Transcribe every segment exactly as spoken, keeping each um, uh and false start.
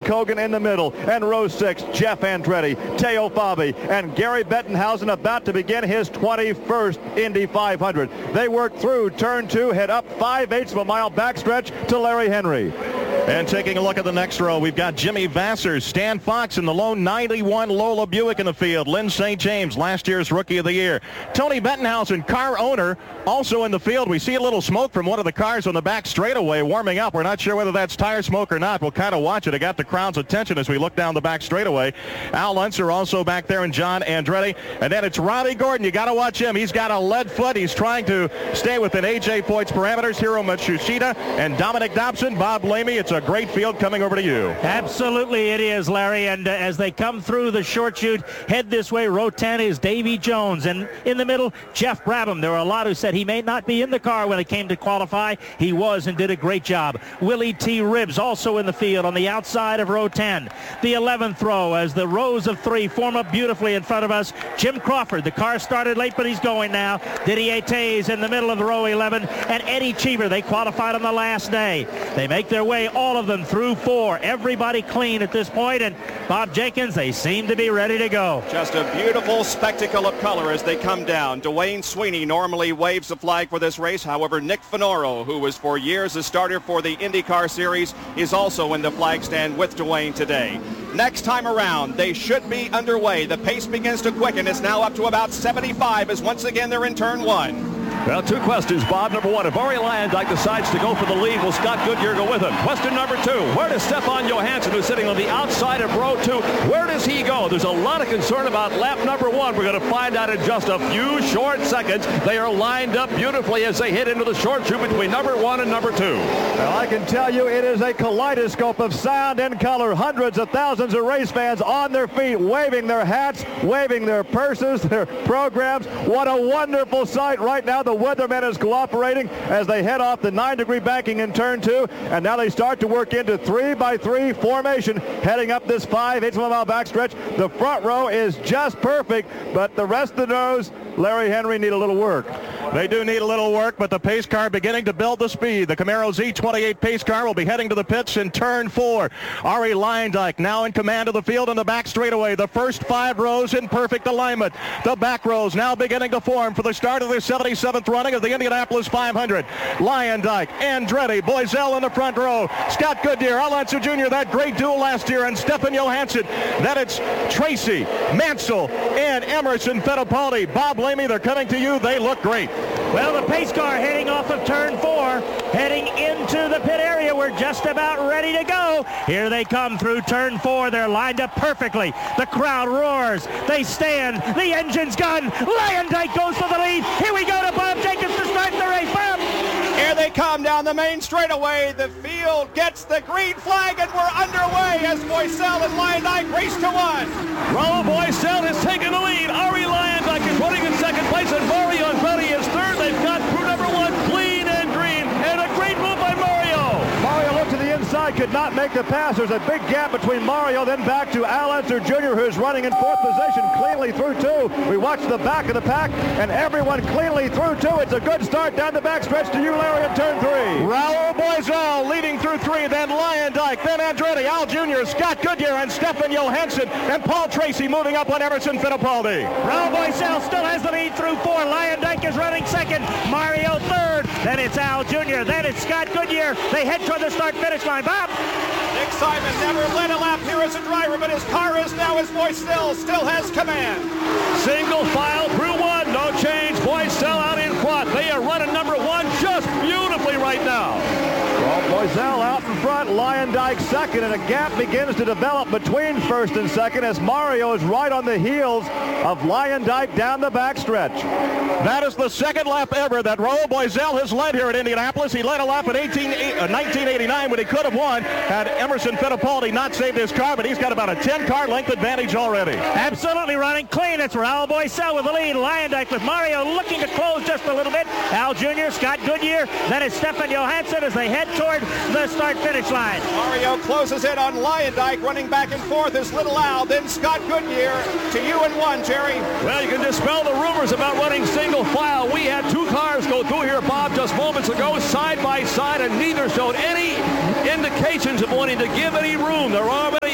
Kogan in the middle. And row six, Jeff Andretti, Teo Fabi, and Gary Bettenhausen about to begin his twenty-first Indy five hundred. They work through turn two, head up five-eighths of a mile backstretch to Larry Henry. And taking a look at the next row, we've got Jimmy Vassar, Stan Fox in the lone ninety-one Lola Buick in the field, Lynn Saint James, last year's Rookie of the Year. Tony Bettenhausen, car owner, also in the field. We see a little smoke from one of the cars on the back straightaway warming up. We're not sure whether that's tire smoke or not. We'll kind of watch it. It got the crowd's attention as we look down the back straightaway. Al Unser also back there, and John Andretti. And then it's Ronnie Gordon. You got to watch him. He's got a lead foot. He's trying to stay within A J Foyt's parameters. Hiro Matsushita and Dominic Dobson, Bob Lamy. It's a great field coming over to you. Absolutely it is, Larry. And uh, as they come through the short chute, head this way, row ten is Davy Jones. And in the middle, Jeff Brabham. There were a lot who said he may not be in the car when it came to qualify. He was and did a great job. Willie T. Ribbs also in the field on the outside of row ten. The eleventh row as the rows of three form up beautifully in front of us. Jim Crawford. The car started late, but he's going now. Didier Tays in the middle of row eleven. And Eddie Cheever. They qualified on the last day. They make their way, all of them, through four. Everybody clean at this point. And Bob Jenkins, they seem to be ready to go. Just a beautiful spectacle of color as they come down. Dwayne Sweeney normally waves the flag for this race. However, Nick Finoro, who was for years a starter for the IndyCar Series, is also in the flag stand with Dwayne today. Next time around, they should be underway. The pace begins to quicken. It's now up to about seventy-five as once again they're in turn one. Well, two questions, Bob. Number one, if Arie Luyendyk decides to go for the lead, will Scott Goodyear go with him? Question number two, where does Stefan Johansson, who's sitting on the outside of row two, where does he go? There's a lot of concern about lap number one. We're going to find out in just a few short seconds. They are lined up beautifully as they hit into the short chute between number one and number two. Well, I can tell you it is a kaleidoscope of sound and color. Hundreds of thousands of race fans on their feet, waving their hats, waving their purses, their programs. What a wonderful sight right now. The weatherman is cooperating as they head off the nine-degree banking in turn two, and now they start to work into three by three formation, heading up this five-eighths of a mile backstretch. The front row is just perfect, but the rest of the rows, Larry Henry, need a little work. They do need a little work, but the pace car beginning to build the speed. The Camaro Z twenty-eight pace car will be heading to the pits in turn four. Arie Luyendyk now in command of the field on the back straightaway. The first five rows in perfect alignment. The back rows now beginning to form for the start of the seventy-seventh running of the Indianapolis five hundred. Luyendyk, Andretti, Boiselle in the front row. Scott Goodyear, Al Unser Junior, that great duel last year, and Stefan Johansson. Then it's Tracy, Mansell, and Emerson Fittipaldi. Bob Lamy, they're coming to you. They look great. Well, the pace car heading off of turn four, heading into the pit area. We're just about ready to go. Here they come through turn four. They're lined up perfectly. The crowd roars. They stand. The engine's gone. Luyendyk goes for the lead. Here we go to Bob Jenkins to start the race. Bob! Here they come down the main straightaway. The field gets the green flag, and we're underway as Boiselle and Luyendyk race to one. Raul Boiselle has taken the lead. Arie Luyendyk is running in second place, and Mario Andretti is third. They've got crew number one clean and green, and a great move by Mario. Mario looked to the inside, could not make the pass. There's a big gap between Mario, then back to Al Unser Junior, who's running in fourth position, cleanly through two. We watch the back of the pack, and everyone cleanly through two. It's a good start down the backstretch to you, Larry, in turn three. Raul Boiselle leading through three, then Luyendyk, then Andretti, Al Junior, Scott Goodyear, and Stefan Johansson, and Paul Tracy moving up on Emerson Fittipaldi. Raul Boiselle still has the lead through four. Luyendyk is running second. Mario third. Then it's Al Junior Then it's Scott Goodyear. They head toward the start-finish line. Bob? Nick Simon never led a lap here as a driver, but his car is now as Boiselle still has command. Single file through one. No change. Boiselle out in front. They are running number one just beautifully right now. Well, Boiselle out in front, Luyendyk second, and a gap begins to develop between first and second as Mario is right on the heels of Luyendyk down the backstretch. That is the second lap ever that Raul Boiselle has led here at Indianapolis. He led a lap in eighteen, uh, nineteen eighty-nine when he could have won had Emerson Fittipaldi not saved his car, but he's got about a ten-car length advantage already. Absolutely running clean. It's Raul Boiselle with the lead. Luyendyk with Mario looking to close just a little bit. Al Junior, Scott Goodyear, then it's Stefan Johansson as they head toward the start-finish line. Mario closes in on Luyendyk, running back and forth is Little Al, then Scott Goodyear. To you and one, Jerry. Well, you can dispel the rumors about running single file. We had two cars go through here, Bob, just moments ago, side by side, and neither showed any indications of wanting to give any room. They're already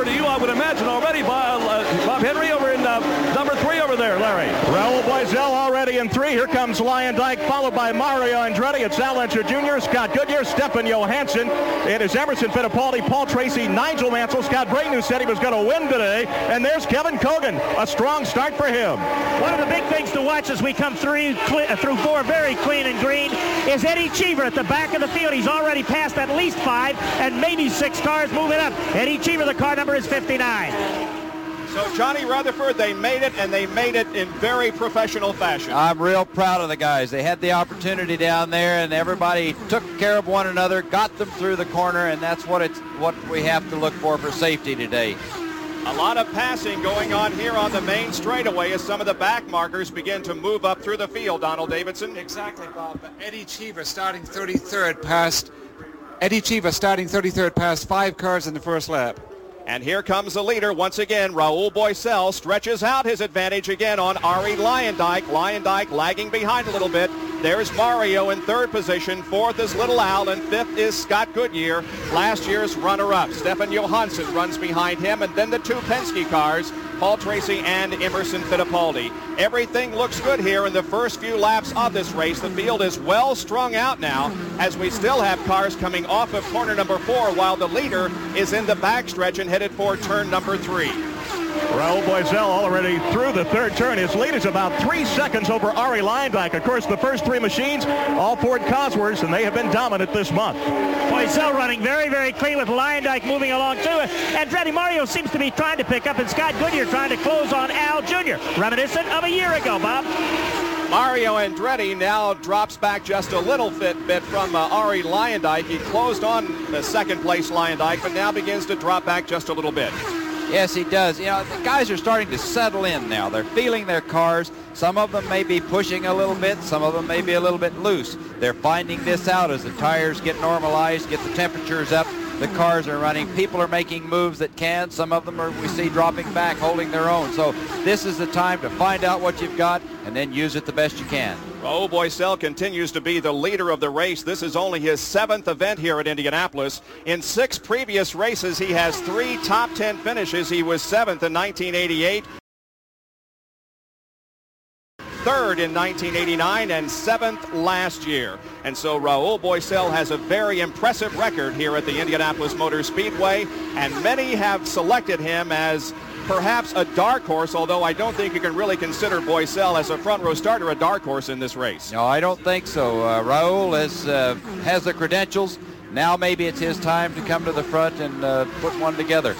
over to you, I would imagine, already, Bob, uh, Bob Henry, over in uh, number three over there, Larry. Raul Boesel already in three. Here comes Luyendyk, followed by Mario Andretti. It's Al Unser Junior, Scott Goodyear, Stefan Johansson. It is Emerson Fittipaldi, Paul Tracy, Nigel Mansell. Scott Brayton, who said he was going to win today. And there's Kevin Kogan. A strong start for him. One of the big things to watch as we come through, through four very clean and green is Eddie Cheever at the back of the field. He's already passed at least five and maybe six cars moving up. Eddie Cheever, the car number is fifty-nine. So, Johnny Rutherford, they made it, and they made it in very professional fashion. I'm real proud of the guys. They had the opportunity down there, and everybody took care of one another, got them through the corner, and that's what it's what we have to look for for safety today. A lot of passing going on here on the main straightaway as some of the back markers begin to move up through the field, Donald Davidson. Exactly, Bob. Eddie Cheever starting thirty-third past Eddie Cheever starting thirty-third past five cars in the first lap. And here comes the leader once again. Raul Boesel stretches out his advantage again on Arie Luyendyk. Luyendyk lagging behind a little bit. There's Mario in third position. Fourth is Little Al, and fifth is Scott Goodyear, last year's runner-up. Stefan Johansson runs behind him, and then the two Penske cars, Paul Tracy and Emerson Fittipaldi. Everything looks good here in the first few laps of this race. The field is well strung out now as we still have cars coming off of corner number four while the leader is in the backstretch and headed for turn number three. Raul Boesel already through the third turn. His lead is about three seconds over Arie Luyendyk. Of course, the first three machines, all Ford Cosworths, and they have been dominant this month. Boesel running very, very clean with Luyendyk moving along too. Andretti Mario seems to be trying to pick up, and Scott Goodyear trying to close on Al Junior Reminiscent of a year ago, Bob. Mario Andretti now drops back just a little bit, bit from uh, Arie Luyendyk. He closed on the second place Luyendyk, but now begins to drop back just a little bit. Yes, he does. You know, the guys are starting to settle in now. They're feeling their cars. Some of them may be pushing a little bit. Some of them may be a little bit loose. They're finding this out as the tires get normalized, get the temperatures up. The cars are running. People are making moves that can. Some of them are, we see, dropping back, holding their own. So this is the time to find out what you've got and then use it the best you can. Raul Boesel continues to be the leader of the race. This is only his seventh event here at Indianapolis. In six previous races, he has three top ten finishes. He was seventh in nineteen eighty-eight, third in nineteen eighty-nine, and seventh last year. And so Raul Boesel has a very impressive record here at the Indianapolis Motor Speedway, and many have selected him as perhaps a dark horse, although I don't think you can really consider Boesel as a front row starter a dark horse in this race. No, I don't think so. Uh, Raul has, uh, has the credentials. Now maybe it's his time to come to the front and uh, put one together.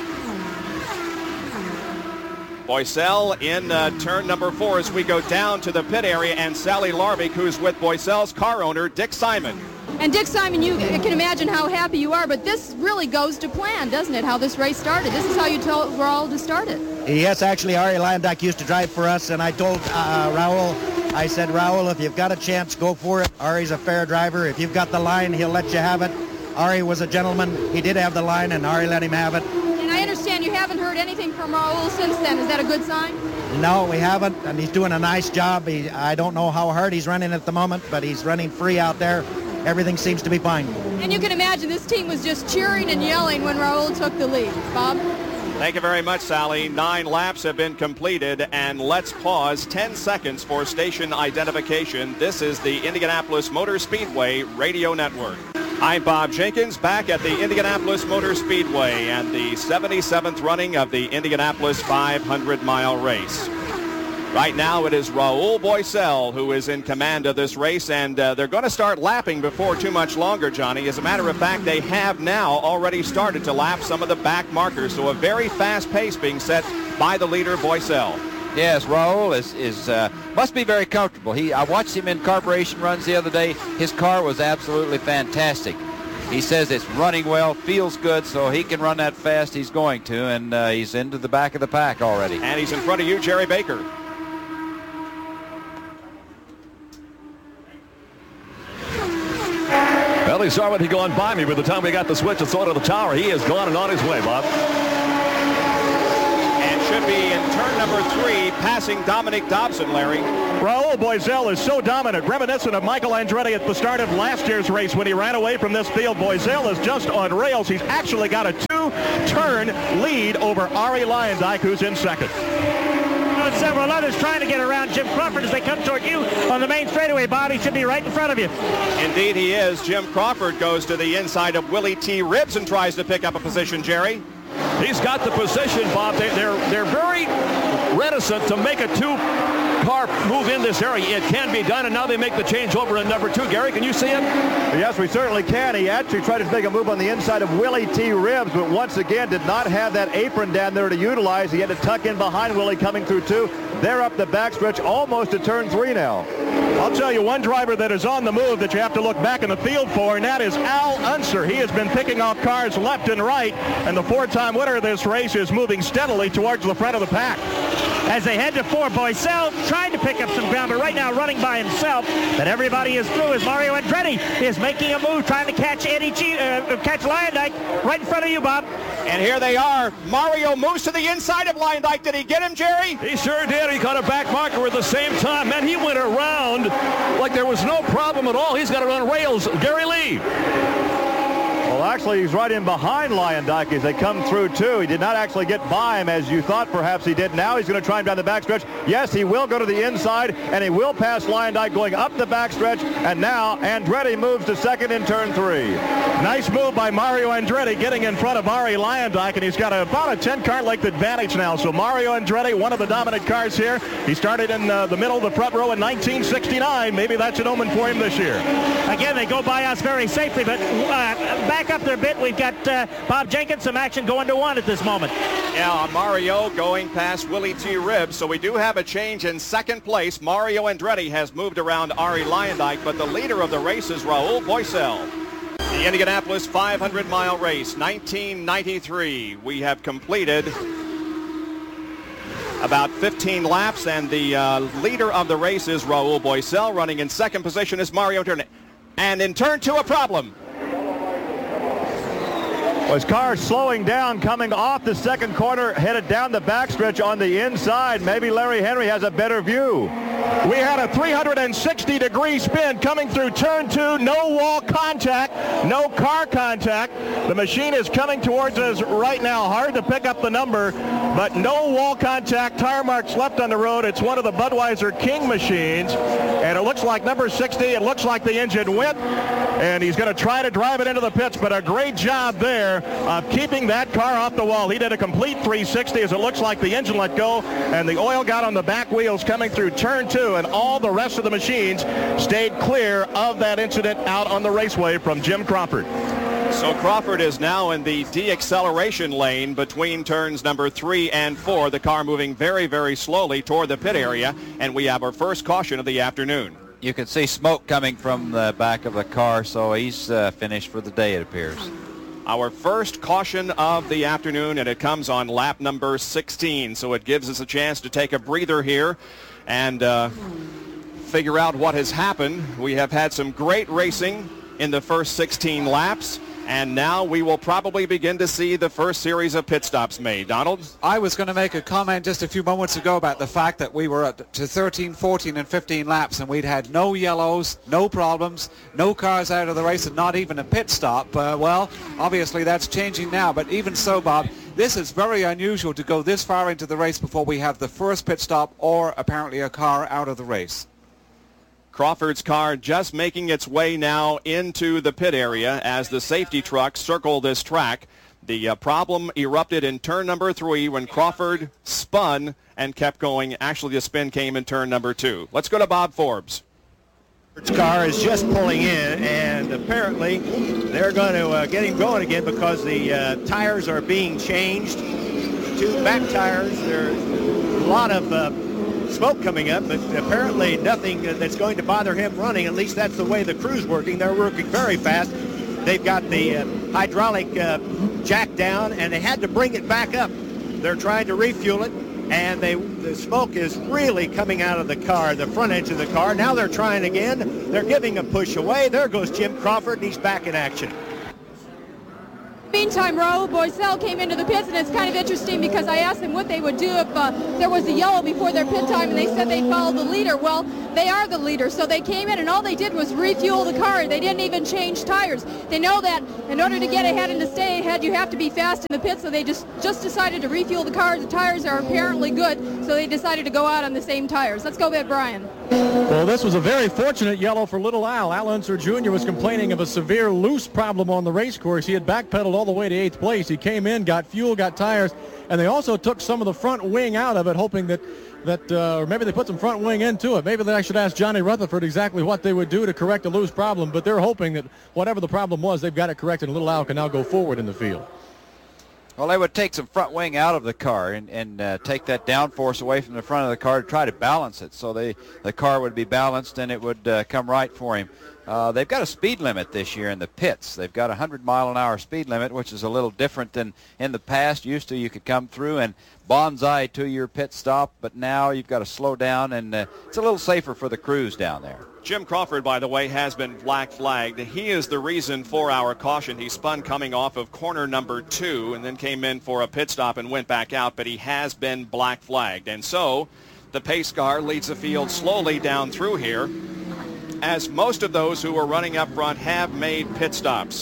Boesel in uh, turn number four as we go down to the pit area, and Sally Larvik, who's with Boesel's car owner, Dick Simon. And Dick Simon, you can imagine how happy you are, but this really goes to plan, doesn't it, how this race started? This is how you told Raul to start it. Yes, actually, Arie Luyendyk used to drive for us, and I told uh, Raul, I said, Raul, if you've got a chance, go for it. Arie's a fair driver. If you've got the line, he'll let you have it. Arie was a gentleman. He did have the line, and Arie let him have it. And I understand you haven't heard anything from Raul since then. Is that a good sign? No, we haven't, and he's doing a nice job. He, I don't know how hard he's running at the moment, but he's running free out there. Everything seems to be fine. And you can imagine this team was just cheering and yelling when Raul took the lead. Bob? Thank you very much, Sally. Nine laps have been completed, and let's pause ten seconds for station identification. This is the Indianapolis Motor Speedway Radio Network. I'm Bob Jenkins, back at the Indianapolis Motor Speedway and the seventy-seventh running of the Indianapolis five hundred mile race. Right now it is Raul Boesel who is in command of this race, and uh, they're going to start lapping before too much longer, Johnny. As a matter of fact, they have now already started to lap some of the back markers, so a very fast pace being set by the leader, Boesel. Yes, Raul is, is uh, must be very comfortable. He, I watched him in carburation runs the other day. His car was absolutely fantastic. He says it's running well, feels good, so he can run that fast. He's going to, and uh, he's into the back of the pack already. And he's in front of you, Jerry Baker. Well, he's already gone by me by the time we got the switch and saw to the tower. He is gone and on his way, Bob. And should be in turn number three, passing Dominic Dobson, Larry. Raul Boesel is so dominant, reminiscent of Michael Andretti at the start of last year's race when he ran away from this field. Boesel is just on rails. He's actually got a two-turn lead over Arie Luyendyk, who's in second. And several others trying to get around Jim Crawford as they come toward you on the main straightaway. Bob, he should be right in front of you. Indeed he is. Jim Crawford goes to the inside of Willie T. Ribbs and tries to pick up a position, Jerry. He's got the position, Bob. They, they're, they're very reticent to make a two-car move in this area. It can be done, and now they make the change over in number two. Gary, can you see it? Yes, we certainly can. He actually tried to make a move on the inside of Willie T. Ribbs, but once again did not have that apron down there to utilize. He had to tuck in behind Willie coming through two. They're up the backstretch almost to turn three now. I'll tell you one driver that is on the move that you have to look back in the field for, and that is Al Unser. He has been picking off cars left and right, and the four-time winner of this race is moving steadily towards the front of the pack. As they head to four, Boesel tried to pick up some ground, but right now running by himself. But everybody is through as Mario Andretti is making a move, trying to catch Eddie G, uh, catch Luyendyk right in front of you, Bob. And here they are. Mario moves to the inside of Luyendyk. Did he get him, Jerry? He sure did. He caught a back marker at the same time. Man, he went around like there was no problem at all. He's got to run rails. Gary Lee. Well, actually, he's right in behind Luyendyk as they come through, too. He did not actually get by him as you thought perhaps he did. Now he's going to try him down the backstretch. Yes, he will go to the inside, and he will pass Luyendyk going up the backstretch. And now Andretti moves to second in turn three. Nice move by Mario Andretti getting in front of Arie Luyendyk, and he's got a, about a ten-car length advantage now. So Mario Andretti, one of the dominant cars here. He started in uh, the middle of the front row in nineteen sixty-nine. Maybe that's an omen for him this year. Again, they go by us very safely, but uh, back up there a bit. We've got uh, Bob Jenkins, some action going to one at this moment. Yeah, Mario going past Willie T. Ribbs. So we do have a change in second place. Mario Andretti has moved around Arie Luyendyk, but the leader of the race is Raul Boesel. The Indianapolis five hundred mile race, nineteen ninety-three. We have completed about fifteen laps, and the uh, leader of the race is Raul Boesel. Running in second position is Mario Andretti. And in turn two, a problem. Was car slowing down coming off the second corner, headed down the backstretch on the inside. Maybe Larry Henry has a better view. We had a three hundred sixty degree spin coming through turn two. No wall contact, no car contact. The machine is coming towards us right now. Hard to pick up the number, but no wall contact. Tire marks left on the road. It's one of the Budweiser King machines, and it looks like number sixty. It looks like the engine went, and he's going to try to drive it into the pits, but a great job there of keeping that car off the wall. He did a complete three sixty as it looks like the engine let go, and the oil got on the back wheels coming through turn two, and all the rest of the machines stayed clear of that incident out on the raceway from Jim Crawford. So Crawford is now in the deacceleration lane between turns number three and four. The car moving very, very slowly toward the pit area, and we have our first caution of the afternoon. You can see smoke coming from the back of the car, so he's uh, finished for the day, it appears. Our first caution of the afternoon, and it comes on lap number sixteen, so it gives us a chance to take a breather here and uh, figure out what has happened. We have had some great racing in the first sixteen laps, and now we will probably begin to see the first series of pit stops made. Donald? I was going to make a comment just a few moments ago about the fact that we were up to thirteen, fourteen, and fifteen laps, and we'd had no yellows, no problems, no cars out of the race, and not even a pit stop. Uh, well, obviously that's changing now, but even so, Bob, this is very unusual to go this far into the race before we have the first pit stop or apparently a car out of the race. Crawford's car just making its way now into the pit area as the safety trucks circle this track. The uh, problem erupted in turn number three when Crawford spun and kept going. Actually, the spin came in turn number two. Let's go to Bob Forbes. Crawford's car is just pulling in, and apparently they're going to uh, get him going again because the uh, tires are being changed. Two back tires. There's a lot of uh, smoke coming up, but apparently nothing that's going to bother him running. At least that's the way the crew's working. They're working very fast. They've got the uh, hydraulic uh, jack down, and they had to bring it back up. They're trying to refuel it, and they the smoke is really coming out of the car, the front edge of the car. Now they're trying again. They're giving a push away. There goes Jim Crawford, and he's back in action. Meantime, Raul Boesel came into the pits, and it's kind of interesting because I asked them what they would do if uh, there was a yellow before their pit time, and they said they'd follow the leader. Well, they are the leader, so they came in, and all they did was refuel the car. They didn't even change tires. They know that in order to get ahead and to stay ahead, you have to be fast in the pit, so they just, just decided to refuel the car. The tires are apparently good, so they decided to go out on the same tires. Let's go, Brian. Well, this was a very fortunate yellow for little Al. Al Unser Junior was complaining of a severe loose problem on the race course. He had backpedaled all the way to eighth place. He came in, got fuel, got tires, and they also took some of the front wing out of it, hoping that, that uh, or maybe they put some front wing into it. Maybe I should ask Johnny Rutherford exactly what they would do to correct a loose problem, but they're hoping that whatever the problem was, they've got it corrected, and little Al can now go forward in the field. Well, they would take some front wing out of the car and, and uh, take that downforce away from the front of the car to try to balance it, so they, the car would be balanced and it would uh, come right for him. Uh, they've got a speed limit this year in the pits. They've got a hundred mile an hour speed limit, which is a little different than in the past. Used to, you could come through and bonsai to your pit stop, but now you've got to slow down, and uh, it's a little safer for the crews down there. Jim Crawford, by the way, has been black flagged. He is the reason for our caution. He spun coming off of corner number two and then came in for a pit stop and went back out, but he has been black flagged. And so the pace car leads the field slowly down through here, as most of those who are running up front have made pit stops.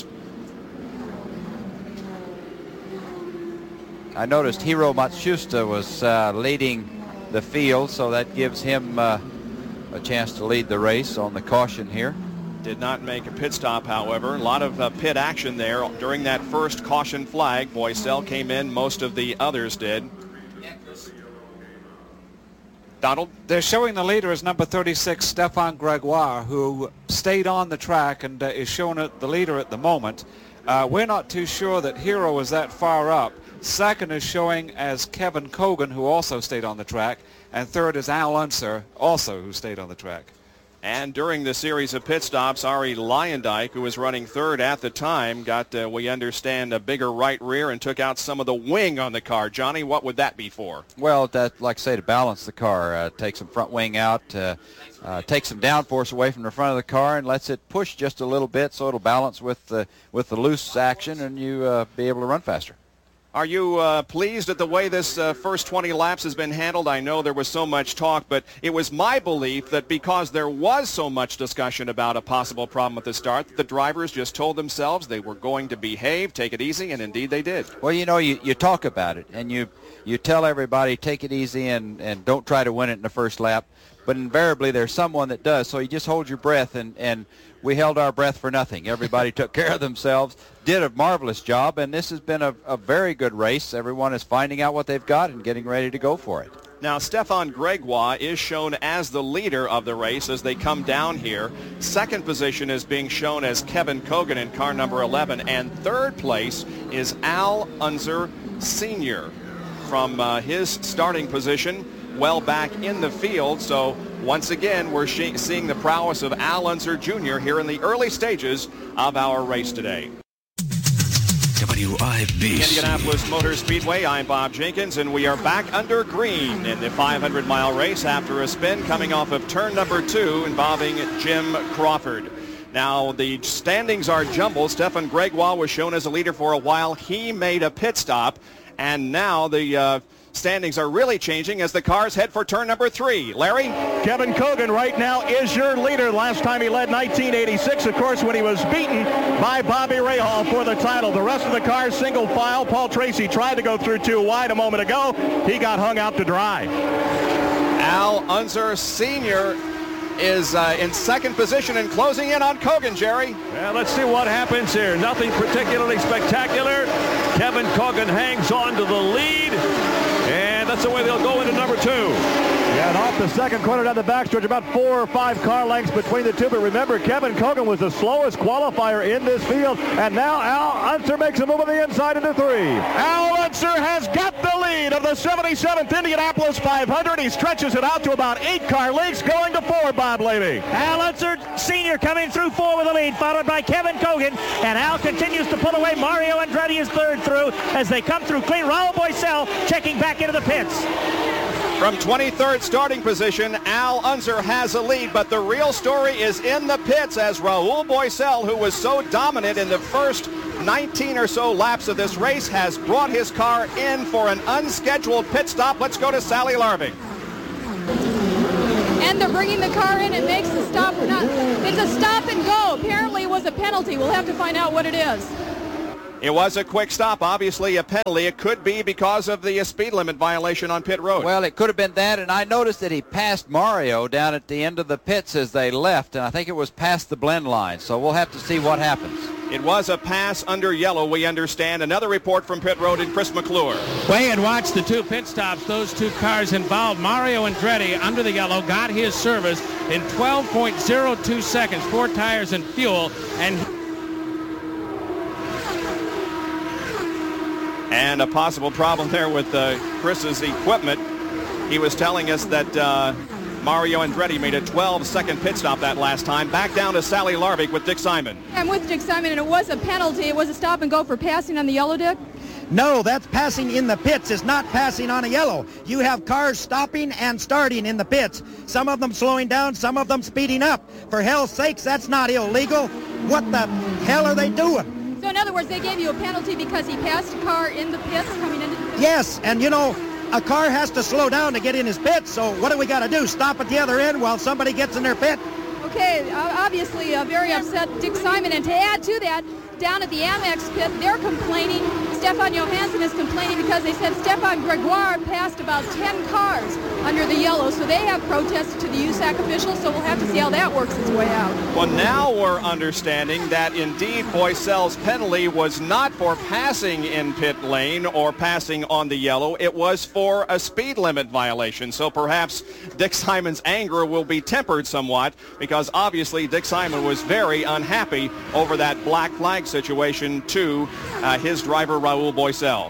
I noticed Hiro Matsushita was uh, leading the field, so that gives him uh, a chance to lead the race on the caution here. Did not make a pit stop, however. A lot of uh, pit action there during that first caution flag. Boesel came in, most of the others did. Donald? They're showing the leader as number thirty-six, Stefan Gregoire, who stayed on the track and uh, is shown at the leader at the moment. Uh, we're not too sure that Hiro is that far up. Second is showing as Kevin Cogan, who also stayed on the track. And third is Al Unser, also who stayed on the track. And during the series of pit stops, Ari Leyendijk, who was running third at the time, got, uh, we understand, a bigger right rear and took out some of the wing on the car. Johnny, what would that be for? Well, that, like I say, to balance the car. Uh, take some front wing out, uh, uh, take some downforce away from the front of the car, and lets it push just a little bit so it'll balance with, uh, with the loose action, and you uh, be able to run faster. Are you uh, pleased at the way this uh, first twenty laps has been handled? I know there was so much talk, but it was my belief that because there was so much discussion about a possible problem at the start, the drivers just told themselves they were going to behave, take it easy, and indeed they did. Well, you know, you, you talk about it, and you, you tell everybody, take it easy and, and don't try to win it in the first lap. But invariably there's someone that does, so you just hold your breath, and, and we held our breath for nothing. Everybody took care of themselves, did a marvelous job, and this has been a, a very good race. Everyone is finding out what they've got and getting ready to go for it. Now, Stefan Gregoire is shown as the leader of the race as they come down here. Second position is being shown as Kevin Cogan in car number eleven, and third place is Al Unser Senior from uh, his starting position well back in the field. So once again, we're seeing the prowess of Al Unser Junior here in the early stages of our race today. W I B C. Indianapolis Motor Speedway, I'm Bob Jenkins, and we are back under green in the five hundred mile race after a spin coming off of turn number two involving Jim Crawford. Now, the standings are jumbled. Stefan Gregoire was shown as a leader for a while. He made a pit stop, and now the uh, standings are really changing as the cars head for turn number three. Larry? Kevin Cogan right now is your leader. Last time he led nineteen eighty-six, of course, when he was beaten by Bobby Rahal for the title. The rest of the cars single file. Paul Tracy tried to go through too wide a moment ago. He got hung out to dry. Al Unser Senior is uh, in second position and closing in on Cogan, Jerry. Well, let's see what happens here. Nothing particularly spectacular. Kevin Cogan hangs on to the lead, and that's the way they'll go into number two. Yeah, and off the second corner down the backstretch, about four or five car lengths between the two. But remember, Kevin Cogan was the slowest qualifier in this field, and now Al Unser makes a move on the inside into three. Al Unser has got the lead of the seventy-seventh Indianapolis five hundred. He stretches it out to about eight car lengths, going to four, Bob Levy. Al Unser Senior coming through four with the lead, followed by Kevin Cogan, and Al continues to pull away. Mario Andretti is third through as they come through clean. Raul Boesel checking back into the pits. From twenty-third starting position, Al Unser has a lead, but the real story is in the pits as Raul Boesel, who was so dominant in the first nineteen or so laps of this race, has brought his car in for an unscheduled pit stop. Let's go to Sally Larvig. And they're bringing the car in. It makes the stop. Not, it's a stop and go. Apparently it was a penalty. We'll have to find out what it is. It was a quick stop, obviously a penalty. It could be because of the speed limit violation on pit road. Well, it could have been that, and I noticed that he passed Mario down at the end of the pits as they left, and I think it was past the blend line, so we'll have to see what happens. It was a pass under yellow, we understand. Another report from pit road in Chris McClure. Weigh and watch the two pit stops. Those two cars involved. Mario Andretti under the yellow got his service in twelve point oh two seconds, four tires and fuel, and And a possible problem there with uh, Chris's equipment. He was telling us that uh, Mario Andretti made a twelve-second pit stop that last time. Back down to Sally Larvig with Dick Simon. I'm with Dick Simon, and it was a penalty. It was a stop and go for passing on the yellow, Dick? No, that's passing in the pits. It's not passing on a yellow. You have cars stopping and starting in the pits. Some of them slowing down, some of them speeding up. For hell's sakes, that's not illegal. What the hell are they doing? So in other words, they gave you a penalty because he passed a car in the pits coming into the pits? Yes, and you know, a car has to slow down to get in his pit, so what do we got to do? Stop at the other end while somebody gets in their pit? Okay, uh, obviously a very upset Dick Simon, and to add to that, down at the Amex pit, they're complaining. Stefan Johansson is complaining because they said Stefan Gregoire passed about ten cars under the yellow, so they have protested to the U S A C officials, so we'll have to see how that works its way out. Well, now we're understanding that indeed Boycel's penalty was not for passing in pit lane or passing on the yellow. It was for a speed limit violation. So perhaps Dick Simon's anger will be tempered somewhat, because obviously Dick Simon was very unhappy over that black flag situation to uh, his driver Raul Boycel.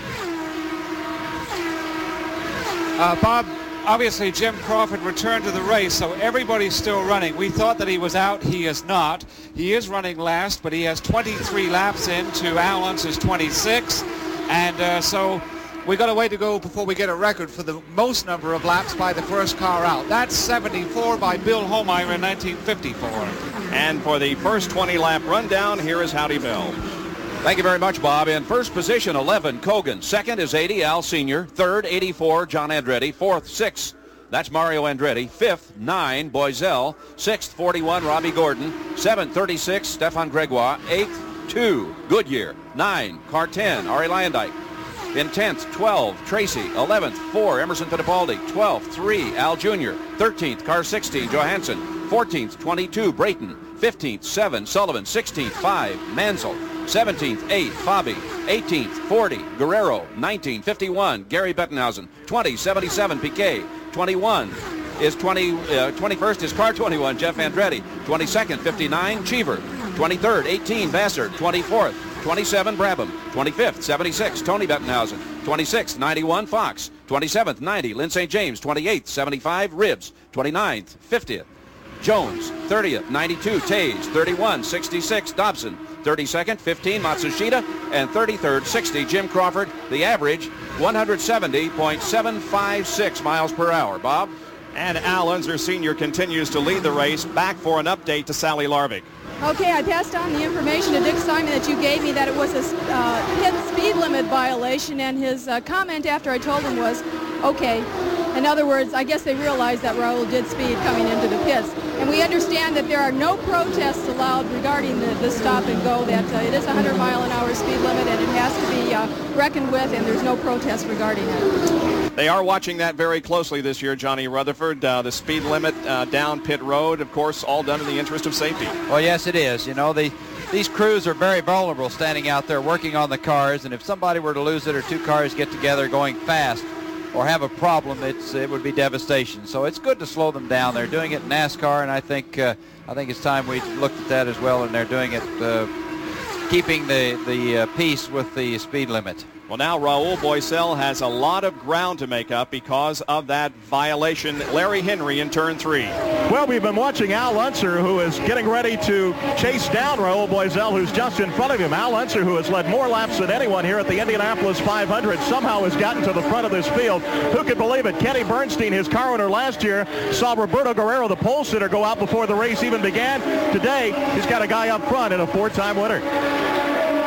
Uh, Bob, obviously Jim Crawford returned to the race, so everybody's still running. We thought that he was out. He is not. He is running last, but he has twenty-three laps in to Al Unser's twenty-six. And uh, so we got a way to go before we get a record for the most number of laps by the first car out. That's seventy-four by Bill Homeyer in nineteen fifty-four. And for the first twenty-lap rundown, here is Howdy Bill. Thank you very much, Bob. In first position, eleven, Kogan. Second is eighty, Al Senior Third, eighty-four, John Andretti. Fourth, six, that's Mario Andretti. Fifth, nine, Boyzel. Sixth, forty-one, Robbie Gordon. Seventh, thirty-six, Stefan Gregoire. Eighth, two, Goodyear. Nine, car ten, Ari Luyendyk. In tenth, twelve, Tracy. eleventh, four, Emerson Fittipaldi. twelfth, three, Al Junior thirteenth, car sixteen, Johansson. fourteenth, twenty-two, Brayton. fifteenth, seven, Sullivan. sixteenth, five, Mansell. seventeenth, eight, Fabi. eighteenth, forty, Guerrero. nineteen, fifty-one, Gary Bettenhausen. twenty, seventy-seven, Piquet. twenty-one is twenty, uh, twenty-first is car twenty-one, Jeff Andretti. twenty-second, fifty-nine, Cheever. twenty-third, eighteen, Vassar. twenty-fourth, twenty-seven, Brabham. twenty-fifth, seventy-six, Tony Bettenhausen. twenty-sixth, ninety-one, Fox. twenty-seventh, ninety, Lynn Saint James. twenty-eighth, seventy-five, Ribbs. twenty-ninth, fiftieth, Jones. thirtieth, ninety-two, Taze. thirty-one, sixty-six, Dobson. thirty-second, fifteen, Matsushita. And thirty-third, sixty, Jim Crawford. The average, one hundred seventy point seven five six miles per hour. Bob? And Al Unser Senior continues to lead the race. Back for an update to Sally Larvig. Okay, I passed on the information to Dick Simon that you gave me that it was a uh, pit speed limit violation, and his uh, comment after I told him was, okay. In other words, I guess they realized that Raul did speed coming into the pits. And we understand that there are no protests allowed regarding the, the stop and go, that uh, it is a one hundred mile an hour speed limit and it has to be uh, reckoned with, and there's no protest regarding it. They are watching that very closely this year, Johnny Rutherford. Uh, the speed limit uh, down pit road, of course, all done in the interest of safety. Well, yes, it is. You know, the, these crews are very vulnerable standing out there working on the cars, and if somebody were to lose it or two cars get together going fast or have a problem, it's it would be devastation. So it's good to slow them down. They're doing it in NASCAR, and I think uh, I think it's time we looked at that as well, and they're doing it, uh, keeping the, the uh, peace with the speed limit. Well, now Raul Boycel has a lot of ground to make up because of that violation. Larry Henry in turn three. Well, we've been watching Al Unser, who is getting ready to chase down Raul Boycel, who's just in front of him. Al Unser, who has led more laps than anyone here at the Indianapolis five hundred, somehow has gotten to the front of this field. Who could believe it? Kenny Bernstein, his car owner last year, saw Roberto Guerrero, the pole sitter, go out before the race even began. Today, he's got a guy up front and a four-time winner.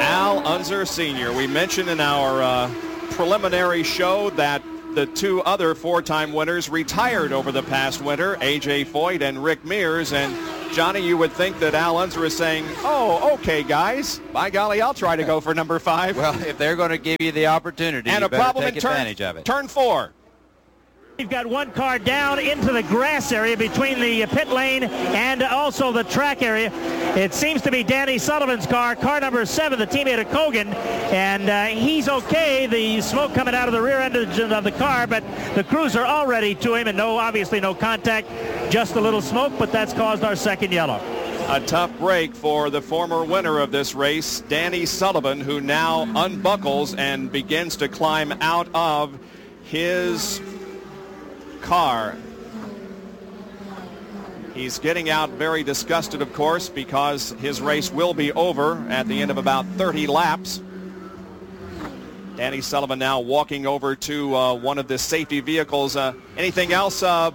Al Unser Senior We mentioned in our uh, preliminary show that the two other four-time winners retired over the past winter, A J Foyt and Rick Mears. And Johnny, you would think that Al Unser is saying, oh, okay, guys, by golly, I'll try to go for number five. Well, if they're going to give you the opportunity, and you a better problem take in turn, advantage of it. Turn four. We've got one car down into the grass area between the pit lane and also the track area. It seems to be Danny Sullivan's car, car number seven, the teammate of Kogan, and uh, he's okay. The smoke coming out of the rear end of the car, but the crews are all ready to him, and no, obviously no contact, just a little smoke, but that's caused our second yellow. A tough break for the former winner of this race, Danny Sullivan, who now unbuckles and begins to climb out of his car. He's getting out very disgusted, of course, because his race will be over at the end of about thirty laps. Danny Sullivan now walking over to uh, one of the safety vehicles. Uh, anything else, uh,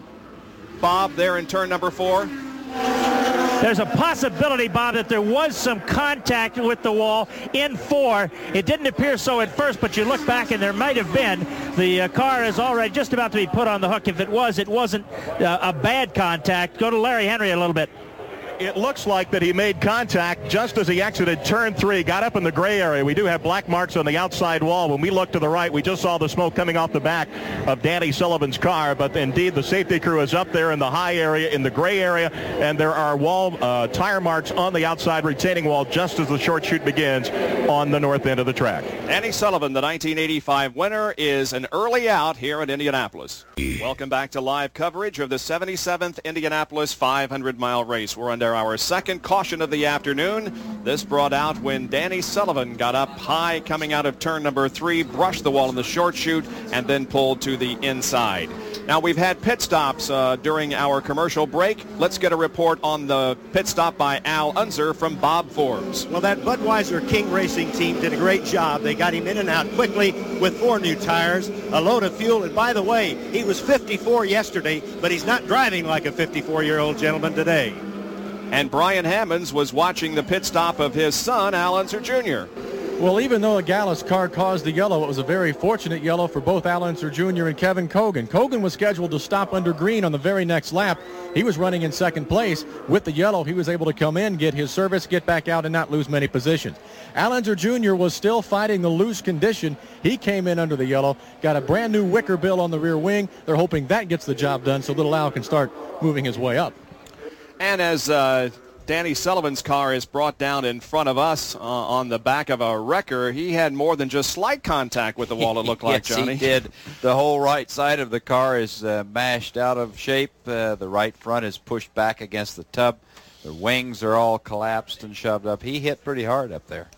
Bob, there in turn number four? There's a possibility, Bob, that there was some contact with the wall in four. It didn't appear so at first, but you look back and there might have been. The uh, car is already just about to be put on the hook. If it was, it wasn't uh, a bad contact. Go to Larry Henry a little bit. It looks like that he made contact just as he exited turn three, got up in the gray area. We do have black marks on the outside wall. When we look to the right, we just saw the smoke coming off the back of Danny Sullivan's car, but indeed the safety crew is up there in the high area, in the gray area, and there are wall uh, tire marks on the outside retaining wall just as the short chute begins on the north end of the track. Danny Sullivan, the nineteen eighty-five winner, is an early out here at Indianapolis. Welcome back to live coverage of the seventy-seventh Indianapolis five hundred mile race. We're under our second caution of the afternoon. This brought out when Danny Sullivan got up high coming out of turn number three, brushed the wall in the short chute, and then pulled to the inside. Now, we've had pit stops uh, during our commercial break. Let's get a report on the pit stop by Al Unser from Bob Forbes. Well, that Budweiser King Racing team did a great job. They got him in and out quickly with four new tires, a load of fuel, and by the way, he was fifty-four yesterday, but he's not driving like a fifty-four-year-old gentleman today. And Brian Hammonds was watching the pit stop of his son, Al Unser Junior Well, even though a Gallus car caused the yellow, it was a very fortunate yellow for both Al Unser Junior and Kevin Kogan. Kogan was scheduled to stop under green on the very next lap. He was running in second place. With the yellow, he was able to come in, get his service, get back out, and not lose many positions. Al Unser Junior was still fighting the loose condition. He came in under the yellow, got a brand new wicker bill on the rear wing. They're hoping that gets the job done so little Al can start moving his way up. And as uh, Danny Sullivan's car is brought down in front of us uh, on the back of a wrecker, he had more than just slight contact with the wall, it looked like, yes, Johnny. He did. The whole right side of the car is uh, mashed out of shape. Uh, the right front is pushed back against the tub. The wings are all collapsed and shoved up. He hit pretty hard up there.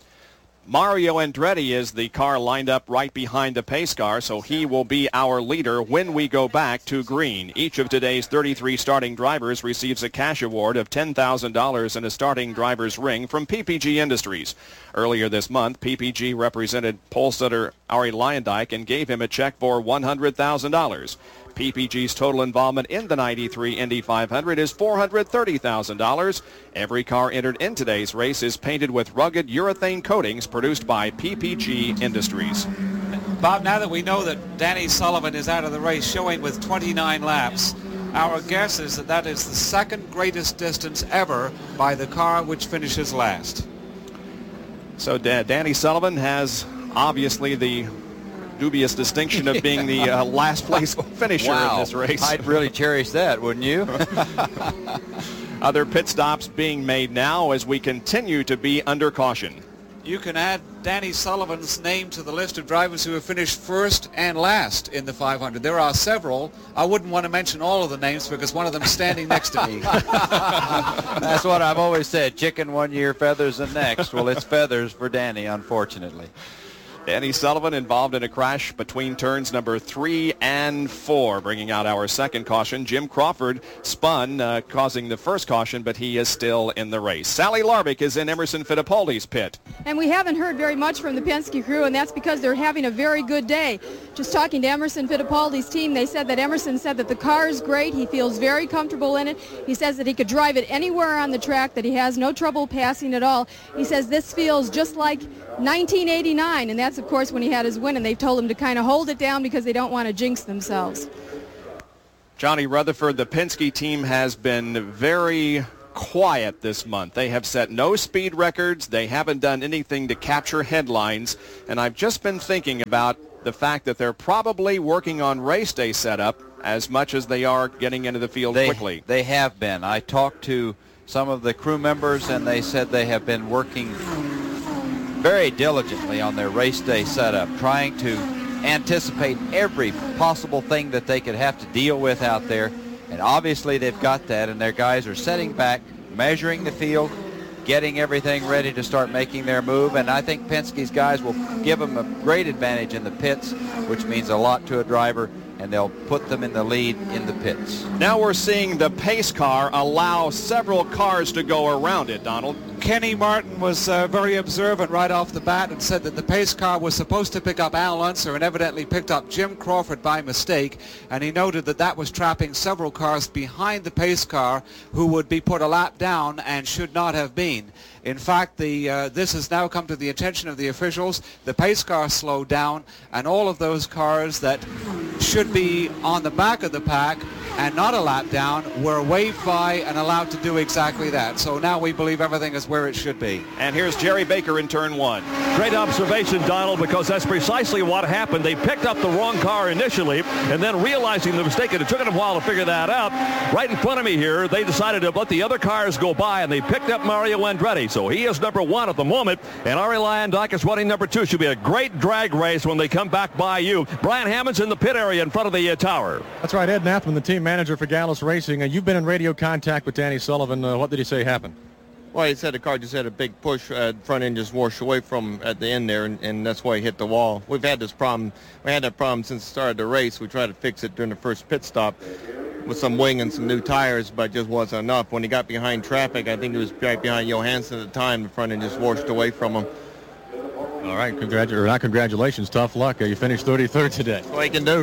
Mario Andretti is the car lined up right behind the pace car, so he will be our leader when we go back to green. Each of today's thirty-three starting drivers receives a cash award of ten thousand dollars and a starting driver's ring from P P G Industries. Earlier this month, P P G represented pole sitter Arie Luyendyk and gave him a check for one hundred thousand dollars. P P G's total involvement in the ninety-three Indy five hundred is four hundred thirty thousand dollars. Every car entered in today's race is painted with rugged urethane coatings produced by P P G Industries. Bob, now that we know that Danny Sullivan is out of the race showing with twenty-nine laps, our guess is that that is the second greatest distance ever by the car which finishes last. So da- Danny Sullivan has obviously the dubious distinction of being the uh, last place finisher wow. in this race. I'd really cherish that, wouldn't you? Other pit stops being made now as we continue to be under caution. You can add Danny Sullivan's name to the list of drivers who have finished first and last in the five hundred. There are several. I wouldn't want to mention all of the names because one of them is standing next to me. That's what I've always said. Chicken one year, feathers the next. Well, it's feathers for Danny, unfortunately. Danny Sullivan involved in a crash between turns number three and four, bringing out our second caution. Jim Crawford spun, uh, causing the first caution, but he is still in the race. Sally Larbick is in Emerson Fittipaldi's pit. And we haven't heard very much from the Penske crew, and that's because they're having a very good day. just talking to Emerson Fittipaldi's team, they said that Emerson said that the car is great. He feels very comfortable in it. He says that he could drive it anywhere on the track, that he has no trouble passing at all. He says this feels just like nineteen eighty-nine, and that's, of course, when he had his win, and they've told him to kind of hold it down because they don't want to jinx themselves. Johnny Rutherford, the Penske team has been very quiet this month. They have set no speed records. They haven't done anything to capture headlines, and I've just been thinking about the fact that they're probably working on race day setup as much as they are getting into the field they, quickly. They have been. I talked to some of the crew members, and they said they have been working very diligently on their race day setup, trying to anticipate every possible thing that they could have to deal with out there. And obviously they've got that, and their guys are sitting back, measuring the field, getting everything ready to start making their move. And I think Penske's guys will give them a great advantage in the pits, which means a lot to a driver, and they'll put them in the lead in the pits. Now we're seeing the pace car allow several cars to go around it, Donald. Kenny Martin was uh, very observant right off the bat and said that the pace car was supposed to pick up Al Unser and evidently picked up Jim Crawford by mistake, and he noted that that was trapping several cars behind the pace car who would be put a lap down and should not have been. In fact, the uh, this has now come to the attention of the officials. The pace car slowed down, and all of those cars that should be on the back of the pack and not a lap down were waved by and allowed to do exactly that. So now we believe everything is where it should be. And here's Jerry Baker in turn one. Great observation, Donald, because that's precisely what happened. They picked up the wrong car initially, and then realizing the mistake, and it took them a while to figure that out. Right in front of me here, they decided to let the other cars go by, and they picked up Mario Andretti. So he is number one at the moment, and Arie Luyendyk is running number two. Should be a great drag race when they come back by you. Brian Hammond's in the pit area in front of the uh, tower. That's right, Ed Nathman, the team manager for Gallus Racing. Uh, you've been in radio contact with Danny Sullivan. Uh, what did he say happened? Well, he said the car just had a big push. Uh, front end just washed away from him at the end there, and, and that's why he hit the wall. We've had this problem. We had that problem since the start of the race. We tried to fix it during the first pit stop with some wing and some new tires, but it just wasn't enough. When he got behind traffic, I think he was right behind Johansson at the time. The front end just washed away from him. All right, congratu- not congratulations, tough luck. Uh, you finished thirty-third today. That's what he can do.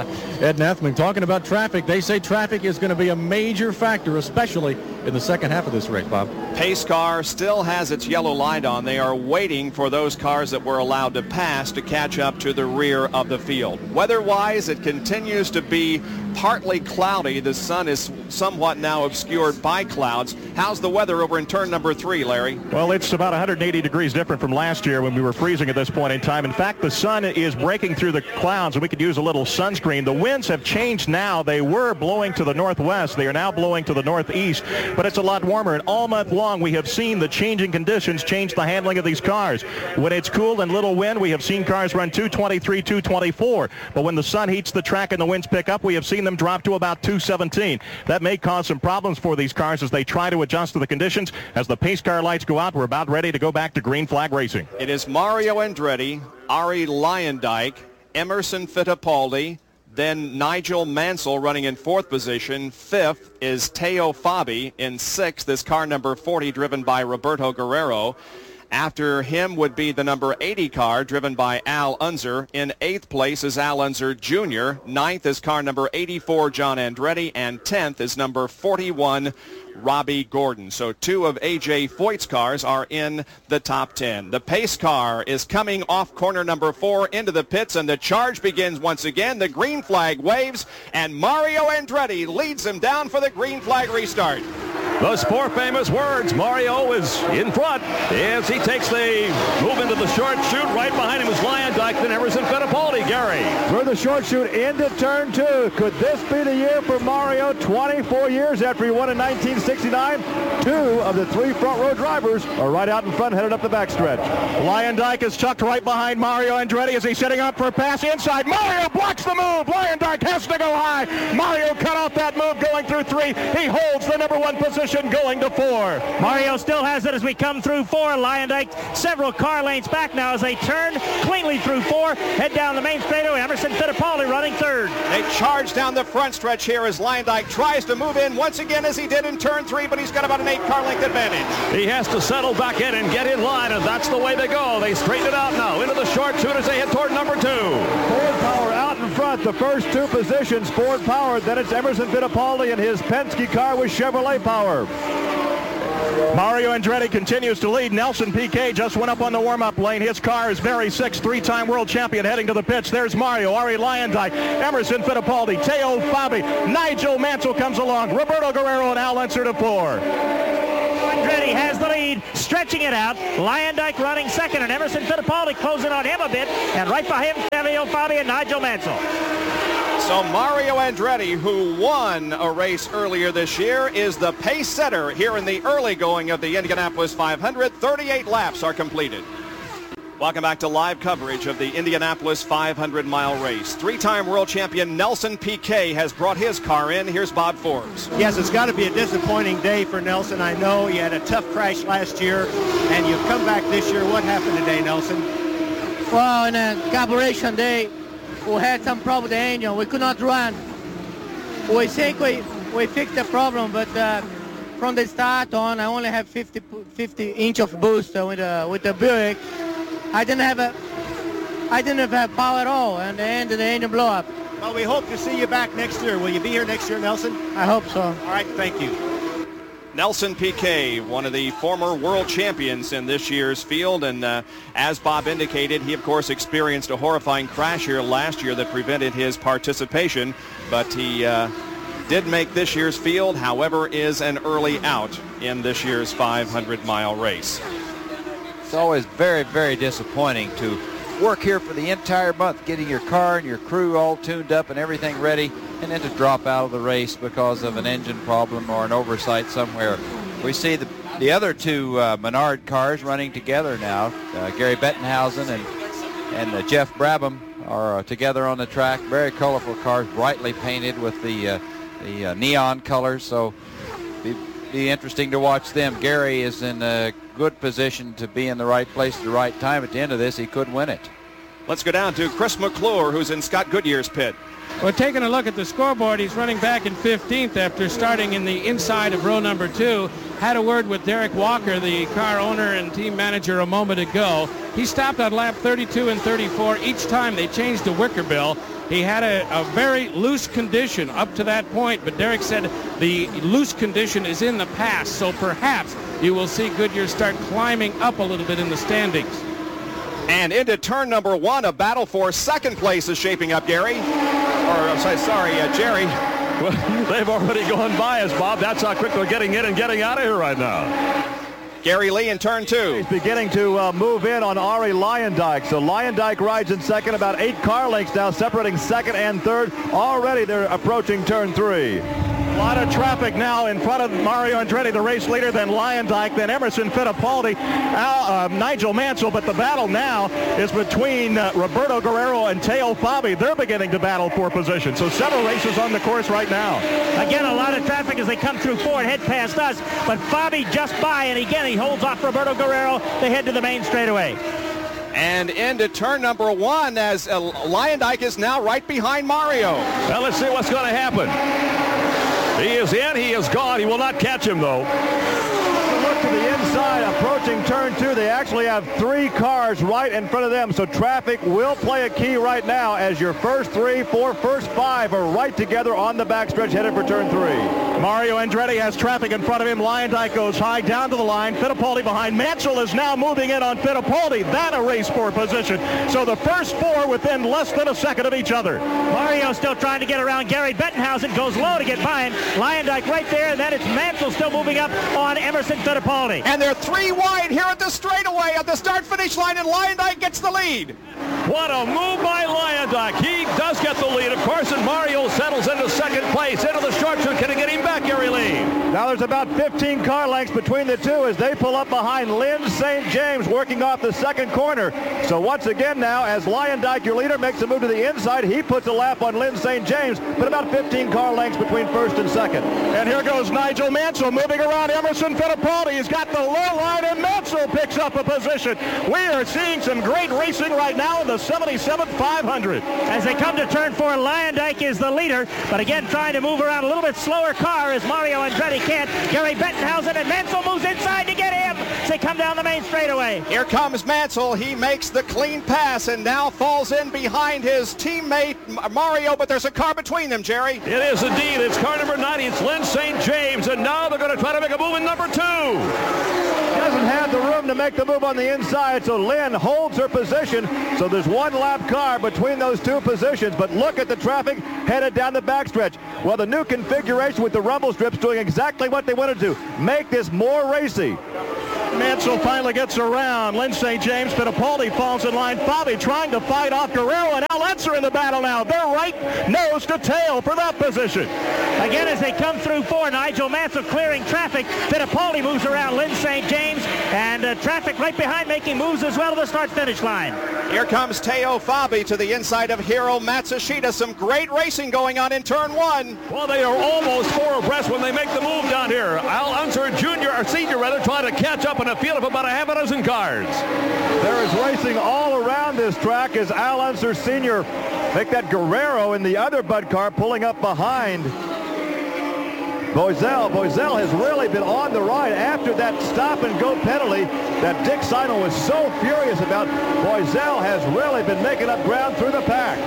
Ed Nathman, talking about traffic, they say traffic is going to be a major factor, especially in the second half of this race, Bob. Pace car still has its yellow light on. They are waiting for those cars that were allowed to pass to catch up to the rear of the field. Weather-wise, it continues to be partly cloudy. The sun is somewhat now obscured by clouds. How's the weather over in turn number three, Larry? Well, it's about one hundred eighty degrees different from last year when we were freezing at this point in time. In fact, the sun is breaking through the clouds, and we could use a little sunscreen. The winds have changed now. They were blowing to the northwest. They are now blowing to the northeast, but it's a lot warmer. And all month long, we have seen the changing conditions change the handling of these cars. When it's cool and little wind, we have seen cars run two twenty-three, two twenty-four. But when the sun heats the track and the winds pick up, we have seen them drop to about two seventeen. That may cause some problems for these cars as they try to adjust to the conditions. As the pace car lights go out, we're about ready to go back to green flag racing. It is Mario Andretti, Arie Luyendyk, Emerson Fittipaldi, then Nigel Mansell running in fourth position. Fifth is Teo Fabi. In sixth is car number forty, driven by Roberto Guerrero. After him would be the number eighty car, driven by Al Unser. In eighth place is Al Unser Junior Ninth is car number eighty-four, John Andretti. And tenth is number forty-one, Robbie Gordon. So two of A J Foyt's cars are in the top ten. The pace car is coming off corner number four into the pits, and the charge begins once again. The green flag waves, and Mario Andretti leads them down for the green flag restart. Those four famous words. Mario is in front as he takes the move into the short chute. Right behind him is Luyendyk, then Emerson Fittipaldi. Gary. Through the short chute into turn two. Could this be the year for Mario? twenty-four years after he won in nineteen sixty-nine. Two of the three front row drivers are right out in front, headed up the backstretch. Luyendyk is tucked right behind Mario Andretti as he's setting up for a pass inside. Mario blocks the move. Luyendyk has to go high. Mario cut off that move going through three. He holds the number one position going to four. Mario still has it as we come through four. Luyendyk several car lanes back now as they turn cleanly through four. Head down the main straightaway. Emerson Fittipaldi running third. They charge down the front stretch here as Luyendyk tries to move in once again as he did in turn three, but he's got about an eight car length advantage. He has to settle back in and get in line, and that's the way they go. They straighten it out now into the short chute as they head toward number two. Ford Power got the first two positions Ford powered. Then it's Emerson Fittipaldi and his Penske car with Chevrolet power. Mario Andretti continues to lead. Nelson Piquet just went up on the warm-up lane. His car is very six, three-time world champion heading to the pits. There's Mario, Ari Luyendyk, Emerson Fittipaldi, Teo Fabi, Nigel Mansell comes along, Roberto Guerrero and Al Unser to four. Andretti has the lead, stretching it out. Luyendyk running second, and Emerson Fittipaldi closing on him a bit. And right by him, Teo Fabi and Nigel Mansell. So Mario Andretti, who won a race earlier this year, is the pace setter here in the early going of the Indianapolis five hundred. thirty-eight laps are completed. Welcome back to live coverage of the Indianapolis five hundred mile race. Three-time world champion Nelson Piquet has brought his car in. Here's Bob Forbes. Yes, it's got to be a disappointing day for Nelson. I know he had a tough crash last year, and you've come back this year. What happened today, Nelson? Well, in a carburation day, we had some problem with the engine. We could not run. We think we, we fixed the problem, but uh, from the start on, I only have fifty, fifty inch of boost with, uh, with the Buick. I didn't have a, I didn't have power at all, and the end the engine blew up. Well, we hope to see you back next year. Will you be here next year, Nelson? I hope so. All right, thank you. Nelson Piquet, one of the former world champions in this year's field, and uh, as Bob indicated, he of course experienced a horrifying crash here last year that prevented his participation, but he uh, did make this year's field, however, is an early out in this year's five hundred mile race. It's always very, very disappointing to work here for the entire month, getting your car and your crew all tuned up and everything ready, and then to drop out of the race because of an engine problem or an oversight somewhere. We see the, the other two uh, Menard cars running together now. Uh, Gary Bettenhausen and, and uh, Jeff Brabham are uh, together on the track. Very colorful cars, brightly painted with the, uh, the uh, neon colors, so be, be interesting to watch them. Gary is in a good position to be in the right place at the right time. At the end of this, he could win it. Let's go down to Chris McClure, who's in Scott Goodyear's pit. Well, taking a look at the scoreboard, he's running back in fifteenth after starting in the inside of row number two. Had a word with Derek Walker, the car owner and team manager, a moment ago. He stopped on lap thirty-two and thirty-four. Each time they changed to Wickerbill. He had a, a very loose condition up to that point, but Derek said the loose condition is in the past, so perhaps you will see Goodyear start climbing up a little bit in the standings. And into turn number one, a battle for second place is shaping up, Gary. Or, I'm sorry, uh, Jerry. Well, they've already gone by us, Bob. That's how quick they're getting in and getting out of here right now. Gary Lee in turn two. He's beginning to uh, move in on Ari Luyendyk. So Luyendyk rides in second, about eight car lengths now separating second and third. Already they're approaching turn three. A lot of traffic now in front of Mario Andretti, the race leader, then Luyendyk, then Emerson Fittipaldi, Al, uh, Nigel Mansell. But the battle now is between uh, Roberto Guerrero and Teo Fabi. They're beginning to battle for position. So several races on the course right now. Again, a lot of traffic as they come through Ford, head past us. But Fabi just by, and again, he holds off Roberto Guerrero. They head to the main straightaway. And into turn number one as uh, Luyendyk is now right behind Mario. Well, let's see what's going to happen. He is in, he is gone. He will not catch him, though. Look to the inside, approaching turn two. They actually have three cars right in front of them, so traffic will play a key right now as your first three, four, first five are right together on the backstretch headed for turn three. Mario Andretti has traffic in front of him. Luyendyk goes high down to the line. Fittipaldi behind. Mansell is now moving in on Fittipaldi. That a race for position. So the first four within less than a second of each other. Mario still trying to get around Gary Bettenhausen. Goes low to get by him. Luyendyk right there, and then it's Mansell still moving up on Emerson Fittipaldi. And they're three wide here at the straightaway at the start-finish line, and Luyendyk gets the lead. What a move by Luyendyk. He does get the lead, of course, and Mario settles into second place. Into the short shoot. Can he get him back, Gary Lee? Now there's about fifteen car lengths between the two as they pull up behind Lynn Saint James working off the second corner. So once again now, as Luyendyk, your leader, makes a move to the inside, he puts a lap on Lynn Saint James, but about fifteen car lengths between first and second. And here goes Nigel Mansell moving around Emerson Fittipaldi. He's got the low line, and Mansell picks up a position. We are seeing some great racing right now in the seventy-seven five hundred. As they come to turn four, Luyendyk is the leader, but again trying to move around a little bit slower car as Mario Andretti can't. Gary Bettenhausen, and Mansell moves inside to get him. as they come down the main straightaway. Here comes Mansell. He makes the clean pass and now falls in behind his teammate Mario, but there's a car between them, Jerry. It is indeed. It's car number ninety. It's Lyn Saint James, and now they're going to try to make a move in number two. Doesn't have the room to make the move on the inside, so Lynn holds her position. So there's one lap car between those two positions, but look at the traffic headed down the backstretch. Well, the new configuration with the rumble strips doing exactly what they wanted to, make this more racy. Mansell finally gets around Lyn Saint James. Fittipaldi falls in line. Fabi trying to fight off Guerrero, and Al Unser in the battle now. They're right nose to tail for that position. Again, as they come through four, Nigel Mansell clearing traffic. Fittipaldi moves around Lyn Saint James, and uh, traffic right behind making moves as well to the start-finish line. Here comes Teo Fabi to the inside of Hiro Matsushita. Some great racing going on in turn one. Well, they are almost four abreast when they make the move down here. Al Unser Junior, or Senior rather, trying to catch up in a field of about a half a dozen cars. There is racing all around this track as Al Unser Senior make that Guerrero in the other Bud car pulling up behind Boiselle. Boiselle has really been on the ride after that stop-and-go penalty that Dick Simon was so furious about. Boiselle has really been making up ground through the pack.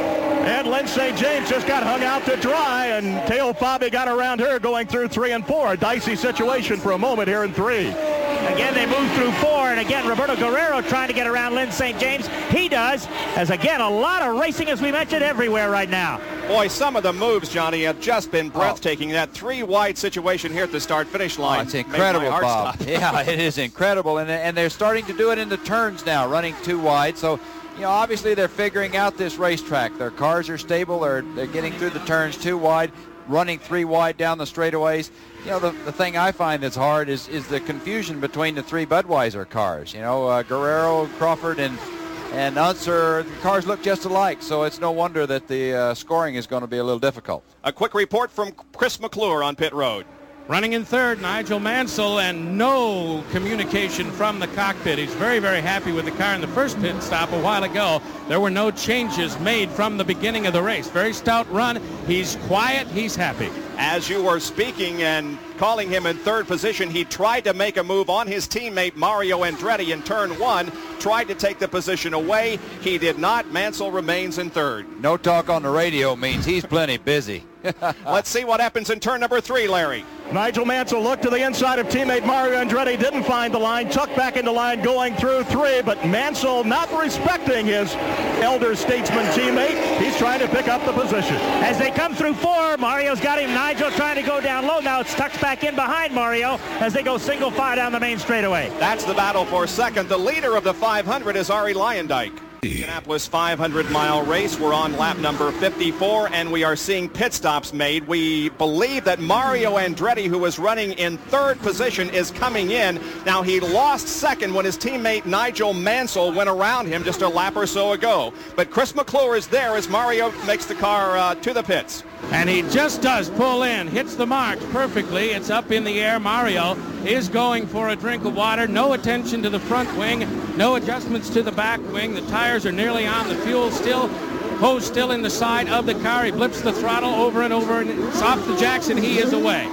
And Lyn Saint James just got hung out to dry, and Teo Fabi got around her going through three and four. A dicey situation for a moment here in three. Again, they move through four, and again, Roberto Guerrero trying to get around Lyn Saint James. He does, as again, a lot of racing, as we mentioned, everywhere right now. Boy, some of the moves, Johnny, have just been breathtaking. Oh. That three-wide situation here at the start-finish line. Oh, it's incredible, Bob. Yeah, it is incredible, and, and they're starting to do it in the turns now, running two wide. So, you know, obviously they're figuring out this racetrack. Their cars are stable. They're, they're getting through the turns two wide, running three wide down the straightaways. You know, the, the thing I find that's hard is, is the confusion between the three Budweiser cars. You know, uh, Guerrero, Crawford, and and Unser, the cars look just alike, so it's no wonder that the uh, scoring is going to be a little difficult. A quick report from Chris McClure on pit road. Running in third, Nigel Mansell, and no communication from the cockpit. He's very, very happy with the car in the first pit stop a while ago. There were no changes made from the beginning of the race. Very stout run. He's quiet. He's happy. As you were speaking and calling him in third position, he tried to make a move on his teammate Mario Andretti in turn one, tried to take the position away. He did not. Mansell remains in third. No talk on the radio means he's plenty busy. Let's see what happens in turn number three, Larry. Nigel Mansell looked to the inside of teammate Mario Andretti, didn't find the line, tucked back into line going through three, but Mansell not respecting his elder statesman teammate. He's trying to pick up the position. As they come through four, Mario's got him. Nigel trying to go down low. Now it's tucked back in behind Mario as they go single file down the main straightaway. That's the battle for second. The leader of the five hundred is Arie Luyendyk. Indianapolis five hundred mile race. We're on lap number fifty-four, and we are seeing pit stops made. We believe that Mario Andretti, who was running in third position, is coming in. Now, he lost second when his teammate Nigel Mansell went around him just a lap or so ago. But Chris McClure is there as Mario makes the car uh, to the pits. And he just does pull in, hits the mark perfectly. It's up in the air. Mario is going for a drink of water. No attention to the front wing, no adjustments to the back wing. The tires are nearly on. The fuel still, hose still in the side of the car. He blips the throttle over and over, and it's off the jacks, and he is away.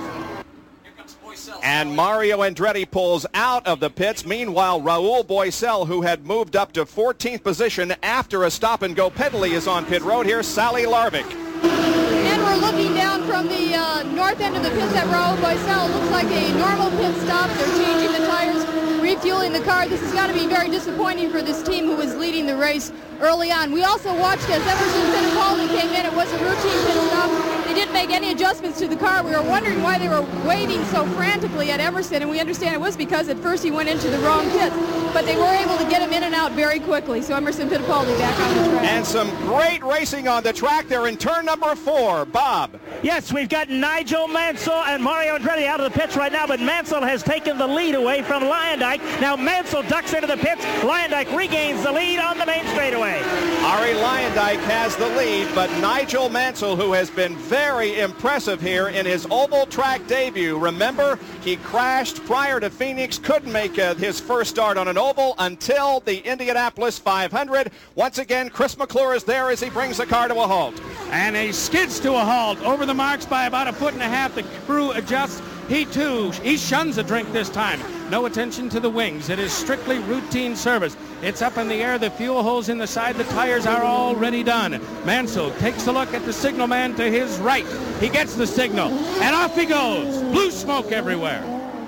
And Mario Andretti pulls out of the pits. Meanwhile, Raul Boiselle, who had moved up to fourteenth position after a stop-and-go penalty, is on pit road. Here's Sally Larvik. And we're looking down from the uh, north end of the pits at Raul Boiselle. Looks like a normal pit stop. They're changing the tires, refueling the car. This has got to be very disappointing for this team who was leading the race early on. We also watched as Emerson Fittipaldi came in. It was a routine pit stop. They didn't make any adjustments to the car. We were wondering why they were waving so frantically at Emerson, and we understand it was because at first he went into the wrong pit. But they were able to get him in and out very quickly. So Emerson Fittipaldi back on the track. And some great racing on the track. They're in turn number four. Bob. Yes, we've got Nigel Mansell and Mario Andretti out of the pits right now, but Mansell has taken the lead away from Luyendyk. Now Mansell ducks into the pits. Luyendyk regains the lead on the main straightaway. Arie Luyendyk has the lead, but Nigel Mansell, who has been very impressive here in his oval track debut. Remember, he crashed prior to Phoenix, couldn't make uh, his first start on an oval until the Indianapolis five hundred. Once again, Chris McClure is there as he brings the car to a halt. And he skids to a halt over the marks by about a foot and a half. The crew adjusts. He, too, he shuns a drink this time. No attention to the wings. It is strictly routine service. It's up in the air. The fuel holes in the side. The tires are already done. Mansell takes a look at the signal man to his right. He gets the signal, and off he goes. Blue smoke everywhere.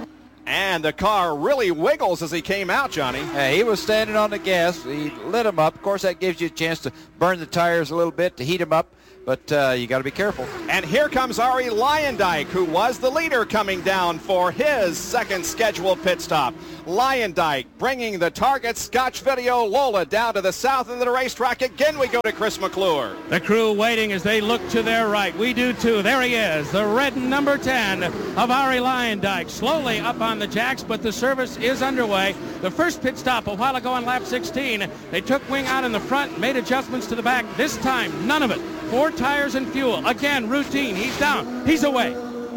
And the car really wiggles as he came out, Johnny. Yeah, he was standing on the gas. He lit him up. Of course, that gives you a chance to burn the tires a little bit, to heat them up. But uh, you got to be careful. And here comes Arie Luyendyk, who was the leader coming down for his second scheduled pit stop. Luyendyk bringing the Target Scotch Video Lola down to the south end of the racetrack. Again, we go to Chris McClure. The crew waiting as they look to their right. We do too. There he is, the red number ten of Arie Luyendyk. Slowly up on the jacks, but the service is underway. The first pit stop a while ago on lap sixteen. They took wing out in the front, made adjustments to the back. This time, none of it. Four tires and fuel. Again, routine. He's down. He's away.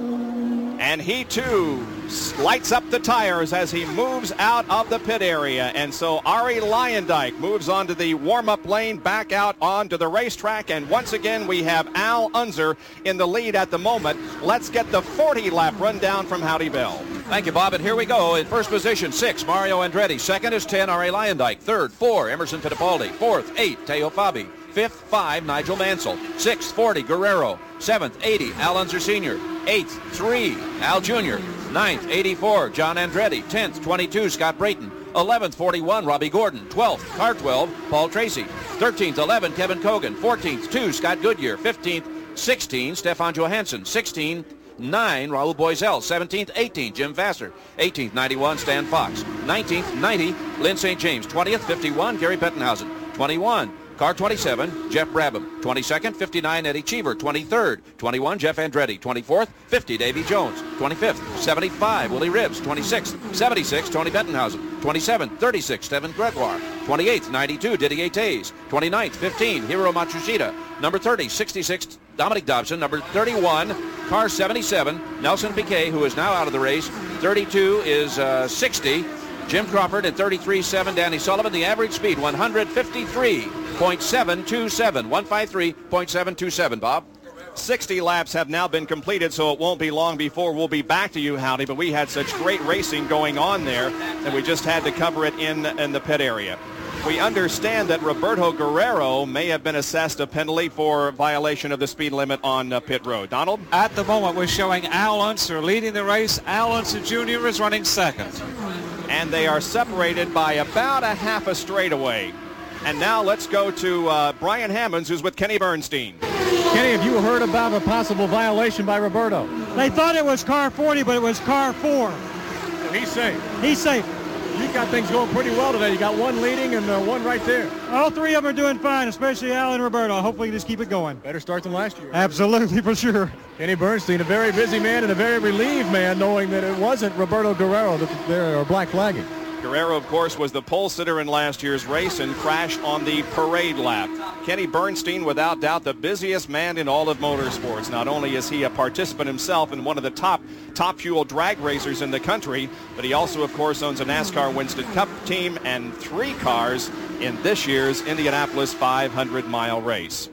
And he, too, lights up the tires as he moves out of the pit area. And so Arie Luyendyk moves onto the warm-up lane, back out onto the racetrack. And once again, we have Al Unser in the lead at the moment. Let's get the forty-lap rundown from Howdy Bell. Thank you, Bob. And here we go. In first position, six, Mario Andretti. Second is ten, Arie Luyendyk. Third, four, Emerson Fittipaldi. Fourth, eight, Teo Fabi. Fifth, five, Nigel Mansell. Sixth, forty, Guerrero. Seventh, eighty, Al Unser Senior Eighth, three, Al Junior Ninth, eighty-four, John Andretti. Tenth, twenty-two, Scott Brayton. Eleventh, forty-one, Robbie Gordon. Twelfth, car twelve, Paul Tracy. Thirteenth, eleven, Kevin Cogan. Fourteenth, two, Scott Goodyear. Fifteenth, sixteen, Stefan Johansson. Sixteen, nine, Raul Boisel. Seventeenth, eighteen, Jim Vassar. Eighteenth, ninety-one, Stan Fox. Nineteenth, ninety, Lynn Saint James. Twentieth, fifty-one, Gary Pettenhausen. Twenty-one, car twenty-seven, Jeff Brabham. twenty-second, fifty-nine, Eddie Cheever. twenty-third, twenty-one, Jeff Andretti. twenty-fourth, fifty, Davy Jones. twenty-fifth, seventy-five, Willie Ribbs. twenty-sixth, seventy-six, Tony Bettenhausen. twenty-seventh, thirty-six, Stephen Gregoire. twenty-eighth, ninety-two, Didier Tays. twenty-ninth, fifteen, Hiro Matsushita. Number thirty, sixty-six, Dominic Dobson. Number thirty-one, car seventy-seven, Nelson Piquet, who is now out of the race. thirty-two is uh, sixty, Jim Crawford. At thirty-three seven, Danny Sullivan. The average speed, one fifty-three point seven two seven. one fifty-three point seven two seven, Bob. sixty laps have now been completed, so it won't be long before we'll be back to you, Howdy, but we had such great racing going on there that we just had to cover it in, in the pit area. We understand that Roberto Guerrero may have been assessed a penalty for violation of the speed limit on uh, pit road. Donald? At the moment, we're showing Al Unser leading the race. Al Unser Junior is running second. And they are separated by about a half a straightaway. And now let's go to uh, Brian Hammonds, who's with Kenny Bernstein. Kenny, have you heard about a possible violation by Roberto? They thought it was car forty, but it was car four. So he's safe. He's safe. You've got things going pretty well today. You got one leading and uh, one right there. All three of them are doing fine, especially Al and Roberto. Hopefully just keep it going. Better start than last year. Absolutely, for sure. Kenny Bernstein, a very busy man and a very relieved man, knowing that it wasn't Roberto Guerrero that they are black flagging. Guerrero, of course, was the pole sitter in last year's race and crashed on the parade lap. Kenny Bernstein, without doubt, the busiest man in all of motorsports. Not only is he a participant himself and one of the top top fuel drag racers in the country, but he also, of course, owns a NASCAR Winston Cup team and three cars in this year's Indianapolis five hundred mile race.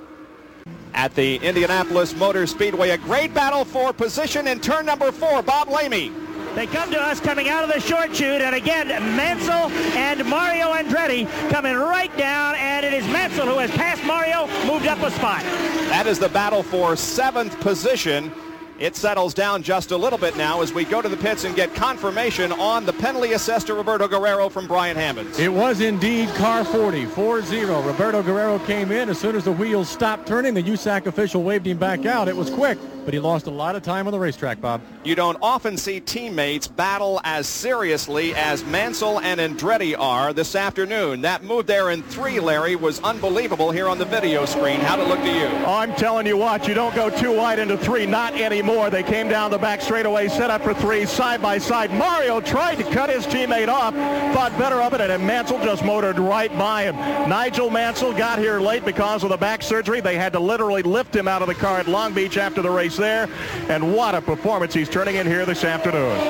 At the Indianapolis Motor Speedway, a great battle for position in turn number four. Bob Lamey. They come to us coming out of the short chute, and again, Mansell and Mario Andretti coming right down, and it is Mansell who has passed Mario, moved up a spot. That is the battle for seventh position. It settles down just a little bit now as we go to the pits and get confirmation on the penalty assessed to Roberto Guerrero from Brian Hammonds. It was indeed car forty, four zero. Roberto Guerrero came in. As soon as the wheels stopped turning, the U S A C official waved him back out. It was quick, but he lost a lot of time on the racetrack, Bob. You don't often see teammates battle as seriously as Mansell and Andretti are this afternoon. That move there in three, Larry, was unbelievable here on the video screen. How'd it look to you? Oh, I'm telling you what, you don't go too wide into three, not anymore. They came down the back straightaway, set up for three, side by side. Mario tried to cut his teammate off, thought better of it, and Mansell just motored right by him. Nigel Mansell got here late because of the back surgery. They had to literally lift him out of the car at Long Beach after the race there, and what a performance he's turning in here this afternoon.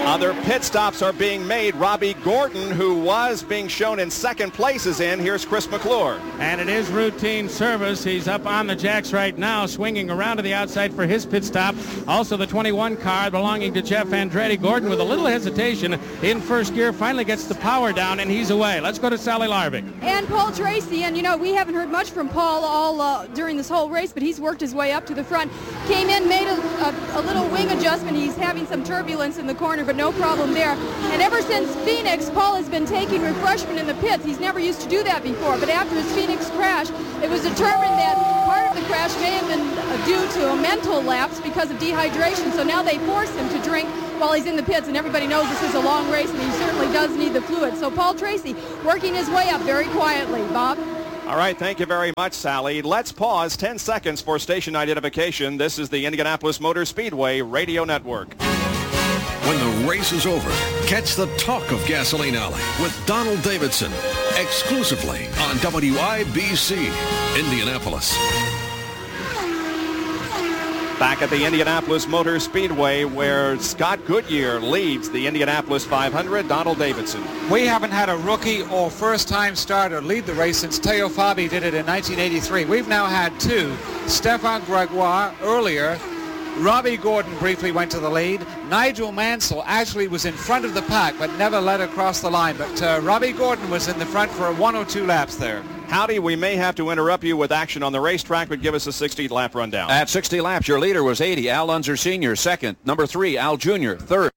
Other pit stops are being made. Robbie Gordon, who was being shown in second place, is in. Here's Chris McClure. And it is routine service. He's up on the jacks right now, swinging around to the outside for his pit stop. Also the twenty-one car belonging to Jeff Andretti. Gordon with a little hesitation in first gear finally gets the power down, and he's away. Let's go to Sally Larvik. And Paul Tracy, and you know, we haven't heard much from Paul all uh, during this whole race, but he's worked his way up to the front. Came in, made a, a, a little wing adjustment. He's having some turbulence in the corner, but no problem there. And ever since Phoenix, Paul has been taking refreshment in the pits. He's never used to do that before, but after his Phoenix crash, it was determined that part of the crash may have been due to a mental lapse because of dehydration. So now they force him to drink while he's in the pits, and everybody knows this is a long race, and he certainly does need the fluid. So Paul Tracy working his way up very quietly. Bob? All right, thank you very much, Sally. Let's pause ten seconds for station identification. This is the Indianapolis Motor Speedway Radio Network. When the race is over, catch the Talk of Gasoline Alley with Donald Davidson, exclusively on W I B C, Indianapolis. Back at the Indianapolis Motor Speedway, where Scott Goodyear leads the Indianapolis five hundred, Donald Davidson. We haven't had a rookie or first-time starter lead the race since Teo Fabi did it in nineteen eighty-three. We've now had two. Stefan Gregoire earlier. Robbie Gordon briefly went to the lead. Nigel Mansell actually was in front of the pack but never led across the line. But uh, Robbie Gordon was in the front for one or two laps there. Howdy, we may have to interrupt you with action on the racetrack, but give us a sixty lap rundown. At sixty laps, your leader was eighty, Al Unser Senior Second, number three, Al Junior Third,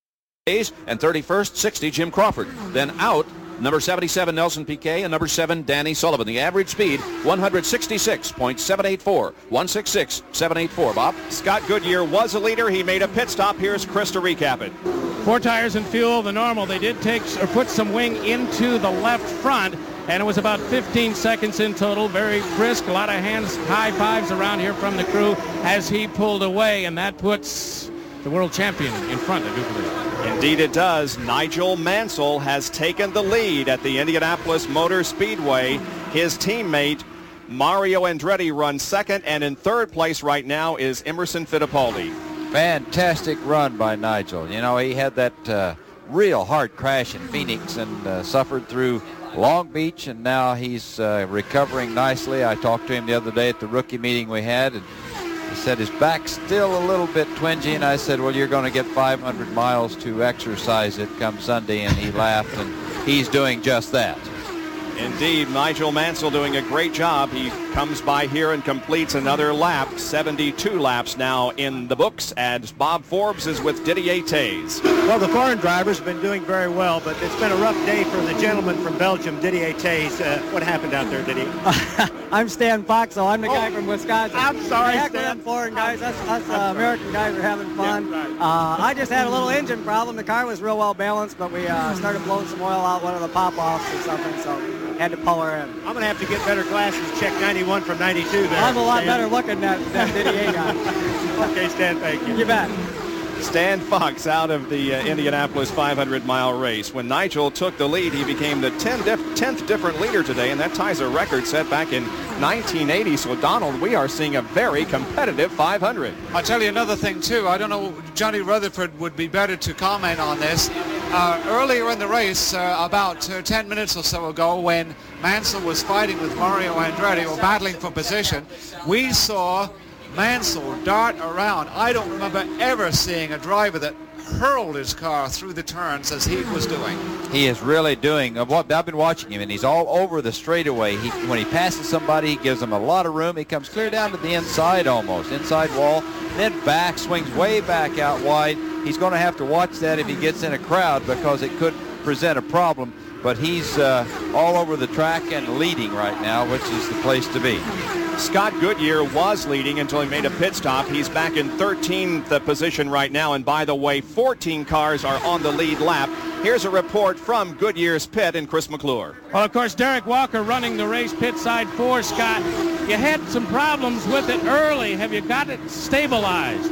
and thirty-first, sixty, Jim Crawford. Then out, number seventy-seven, Nelson Piquet, and number seven, Danny Sullivan. The average speed, one sixty-six point seven eight four. one sixty-six point seven eight four, Bob. Scott Goodyear was a leader. He made a pit stop. Here's Chris to recap it. Four tires and fuel, the normal. They did take or put some wing into the left front, and it was about fifteen seconds in total. Very brisk. A lot of hands, high fives around here from the crew as he pulled away, and that puts the world champion in front, I do believe. Indeed it does. Nigel Mansell has taken the lead at the Indianapolis Motor Speedway. His teammate Mario Andretti runs second, and in third place right now is Emerson Fittipaldi. Fantastic run by Nigel. You know, he had that uh, real hard crash in Phoenix and uh, suffered through Long Beach, and now he's uh, recovering nicely. I talked to him the other day at the rookie meeting we had, and he said his back's still a little bit twingy, and I said, well, you're going to get five hundred miles to exercise it come Sunday, and he laughed, and he's doing just that. Indeed, Nigel Mansell doing a great job. He comes by here and completes another lap. seventy-two laps now in the books, as Bob Forbes is with Didier Tays. Well, the foreign drivers have been doing very well, but it's been a rough day for the gentleman from Belgium, Didier Tays. Uh, what happened out there, Didier? I'm Stan Foxell. I'm the oh, guy from Wisconsin. I'm sorry, Heck Stan. with them foreign guys. Us, us uh, American guys are having fun. Yeah, right. uh, I just had a little engine problem. The car was real well balanced, but we uh, started blowing some oil out one of the pop-offs or something, so had to pull her in. I'm going to have to get better glasses, check ninety-one from ninety-two there. I'm a lot Stan. better looking than, than Didier guy. Okay, Stan, thank you. You bet. Stan Fox out of the uh, Indianapolis five hundred mile race. When Nigel took the lead, he became the tenth, dif- tenth different leader today, and that ties a record set back in nineteen eighty. So, Donald, we are seeing a very competitive five hundred. I'll tell you another thing, too. I don't know, Johnny Rutherford would be better to comment on this. Uh, earlier in the race, uh, about uh, ten minutes or so ago, when Mansell was fighting with Mario Andretti, or battling for position, we saw Mansell dart around. I don't remember ever seeing a driver that hurled his car through the turns as he was doing. He is really doing, uh, what I've been watching him, and he's all over the straightaway. He, when he passes somebody, he gives them a lot of room. He comes clear down to the inside almost, inside wall, then back, swings way back out wide. He's going to have to watch that if he gets in a crowd, because it could present a problem. But he's uh, all over the track and leading right now, which is the place to be. Scott Goodyear was leading until he made a pit stop. He's back in thirteenth position right now. And by the way, fourteen cars are on the lead lap. Here's a report from Goodyear's pit and Chris McClure. Well, of course, Derek Walker running the race pit side four, Scott. You had some problems with it early. Have you got it stabilized?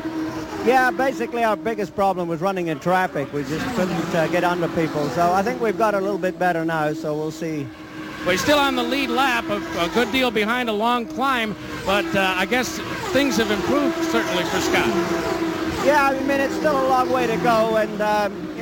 Yeah, basically our biggest problem was running in traffic. We just couldn't uh, get under people. So I think we've got a little bit better now, so we'll see. Well, he's still on the lead lap, a, a good deal behind a long climb, but uh, I guess things have improved certainly for Scott. Yeah, I mean, it's still a long way to go, and um,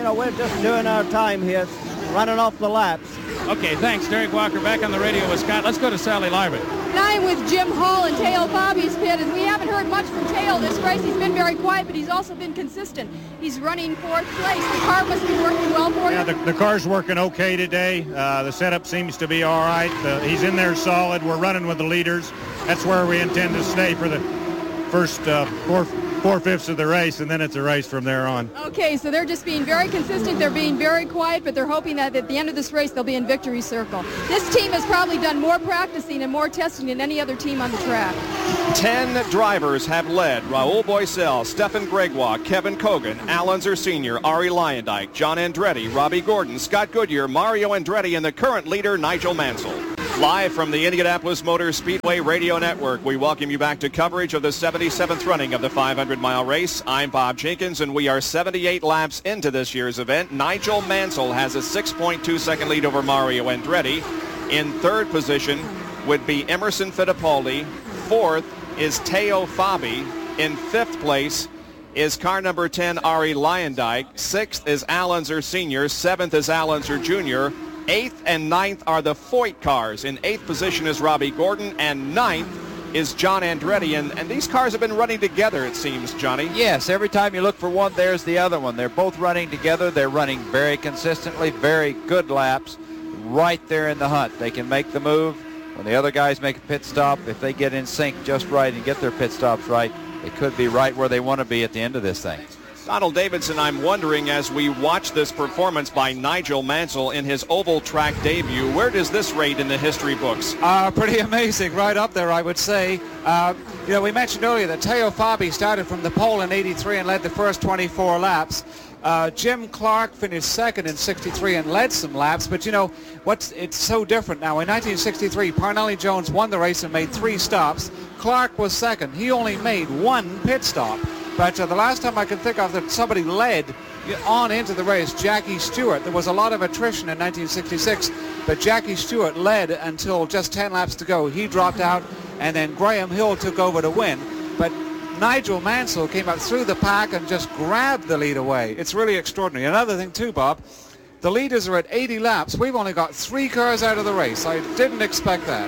you know, we're just doing our time here, running off the laps. Okay, thanks, Derek Walker. Back on the radio with Scott. Let's go to Sally Larvin. And I'm with Jim Hall and Teo Bobby's pit, and we haven't heard much from Teo this race. He's been very quiet, but he's also been consistent. He's running fourth place. The car must be working well for Yeah, you. the, the car's working okay today. Uh, the setup seems to be all right. The, he's in there solid. We're running with the leaders. That's where we intend to stay for the first uh, four, four-fifths of the race, and then it's a race from there on. Okay, so they're just being very consistent. They're being very quiet, but they're hoping that at the end of this race, they'll be in victory circle. This team has probably done more practicing and more testing than any other team on the track. Ten drivers have led. Raul Boesel, Stefan Gregoire, Kevin Kogan, Al Unser Senior, Arie Luyendyk, John Andretti, Robbie Gordon, Scott Goodyear, Mario Andretti, and the current leader, Nigel Mansell. Live from the Indianapolis Motor Speedway Radio Network, we welcome you back to coverage of the seventy-seventh running of the five hundred mile race. I'm Bob Jenkins, and we are seventy-eight laps into this year's event. Nigel Mansell has a six point two second lead over Mario Andretti. In third position would be Emerson Fittipaldi. Fourth is Teo Fabi. In fifth place is car number ten, Arie Luyendyk. Sixth is Al Unser Senior. Seventh is Al Unser Junior Eighth and ninth are the Foyt cars. In eighth position is Robbie Gordon, and ninth is John Andretti. And, and these cars have been running together, it seems, Johnny. Yes, every time you look for one, there's the other one. They're both running together. They're running very consistently, very good laps, right there in the hunt. They can make the move. When the other guys make a pit stop, if they get in sync just right and get their pit stops right, they could be right where they want to be at the end of this thing. Donald Davidson, I'm wondering, as we watch this performance by Nigel Mansell in his oval track debut, where does this rate in the history books? Uh, pretty amazing, right up there, I would say. Uh, you know, we mentioned earlier that Teo Fabi started from the pole in eighty-three and led the first twenty-four laps. Uh, Jim Clark finished second in sixty-three and led some laps, but you know, what's it's so different now. In nineteen sixty-three, Parnelli Jones won the race and made three stops. Clark was second. He only made one pit stop. But uh, the last time I can think of that somebody led on into the race, Jackie Stewart. There was a lot of attrition in nineteen sixty-six, but Jackie Stewart led until just ten laps to go. He dropped out, and then Graham Hill took over to win. But Nigel Mansell came up through the pack and just grabbed the lead away. It's really extraordinary. Another thing too, Bob, the leaders are at eighty laps. We've only got three cars out of the race. I didn't expect that.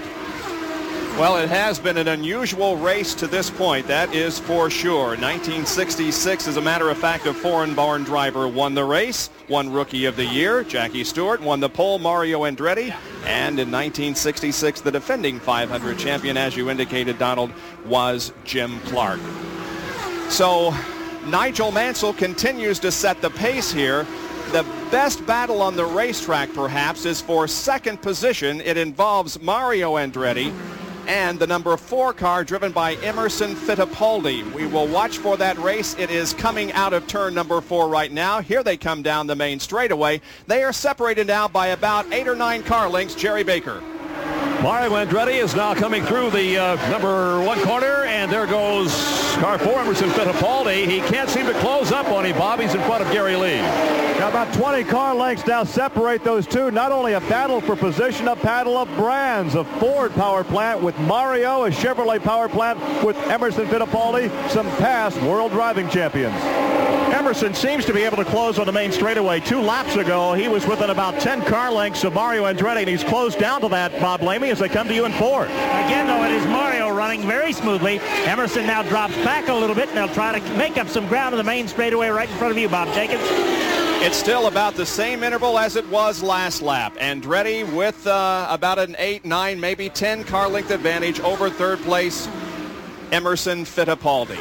Well, it has been an unusual race to this point, that is for sure. nineteen sixty-six, as a matter of fact, a foreign-born driver won the race, won Rookie of the Year. Jackie Stewart won the pole, Mario Andretti. And in nineteen sixty-six, the defending five hundred champion, as you indicated, Donald, was Jim Clark. So Nigel Mansell continues to set the pace here. The best battle on the racetrack, perhaps, is for second position. It involves Mario Andretti and the number four car driven by Emerson Fittipaldi. We will watch for that race. It is coming out of turn number four right now. Here they come down the main straightaway. They are separated now by about eight or nine car lengths. Jerry Baker. Mario Andretti is now coming through the uh, number one corner, and there goes car four, Emerson Fittipaldi. He can't seem to close up on him, Bob. He's in front of Gary Lee. Now about twenty car lengths now separate those two. Not only a battle for position, a battle of brands. A Ford power plant with Mario, a Chevrolet power plant with Emerson Fittipaldi, some past world driving champions. Emerson seems to be able to close on the main straightaway. Two laps ago, he was within about ten car lengths of Mario Andretti, and he's closed down to that, Bob Lamey, as they come to you in fourth. Again, though, it is Mario running very smoothly. Emerson now drops back a little bit, and they'll try to make up some ground on the main straightaway right in front of you, Bob Jenkins. It's still about the same interval as it was last lap. Andretti with uh, about an eight, nine, maybe ten car length advantage over third place, Emerson Fittipaldi.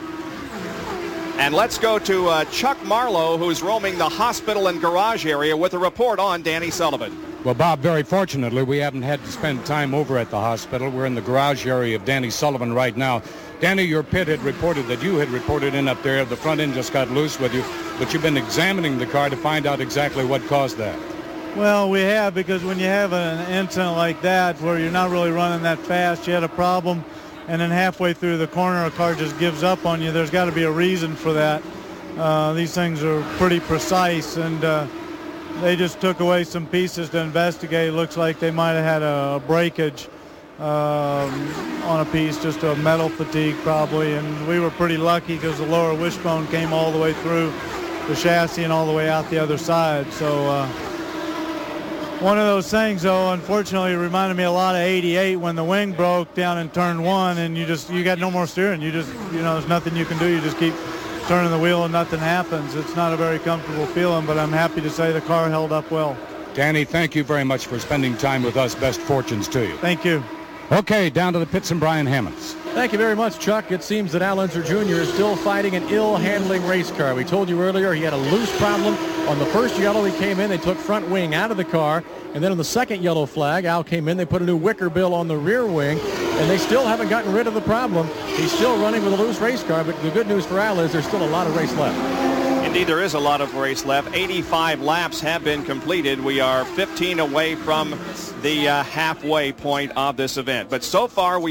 And let's go to uh, Chuck Marlowe, who's roaming the hospital and garage area with a report on Danny Sullivan. Well, Bob, very fortunately, we haven't had to spend time over at the hospital. We're in the garage area of Danny Sullivan right now. Danny, your pit had reported that you had reported in up there. The front end just got loose with you, but you've been examining the car to find out exactly what caused that. Well, we have, because when you have an incident like that where you're not really running that fast, you had a problem, and then halfway through the corner a car just gives up on you. There's got to be a reason for that. Uh, these things are pretty precise, and uh, they just took away some pieces to investigate. It looks like they might have had a, a breakage um, on a piece, just a metal fatigue probably, and we were pretty lucky because the lower wishbone came all the way through. the chassis and all the way out the other side. So uh, one of those things, though, unfortunately, reminded me a lot of eighty-eight when the wing broke down in turn one, and you just you got no more steering. You just you know there's nothing you can do. You just keep turning the wheel and nothing happens. It's not a very comfortable feeling, but I'm happy to say the car held up well. Danny, thank you very much for spending time with us. Best fortunes to you. Thank you. Okay, down to the pits and Brian Hammonds. Thank you very much, Chuck. It seems that Al Unser Junior is still fighting an ill-handling race car. We told you earlier he had a loose problem. On the first yellow he came in, they took front wing out of the car. And then on the second yellow flag, Al came in, they put a new wicker bill on the rear wing. And they still haven't gotten rid of the problem. He's still running with a loose race car, but the good news for Al is there's still a lot of race left. Indeed, there is a lot of race left. eighty-five laps have been completed. We are fifteen away from the uh, halfway point of this event. But so far, we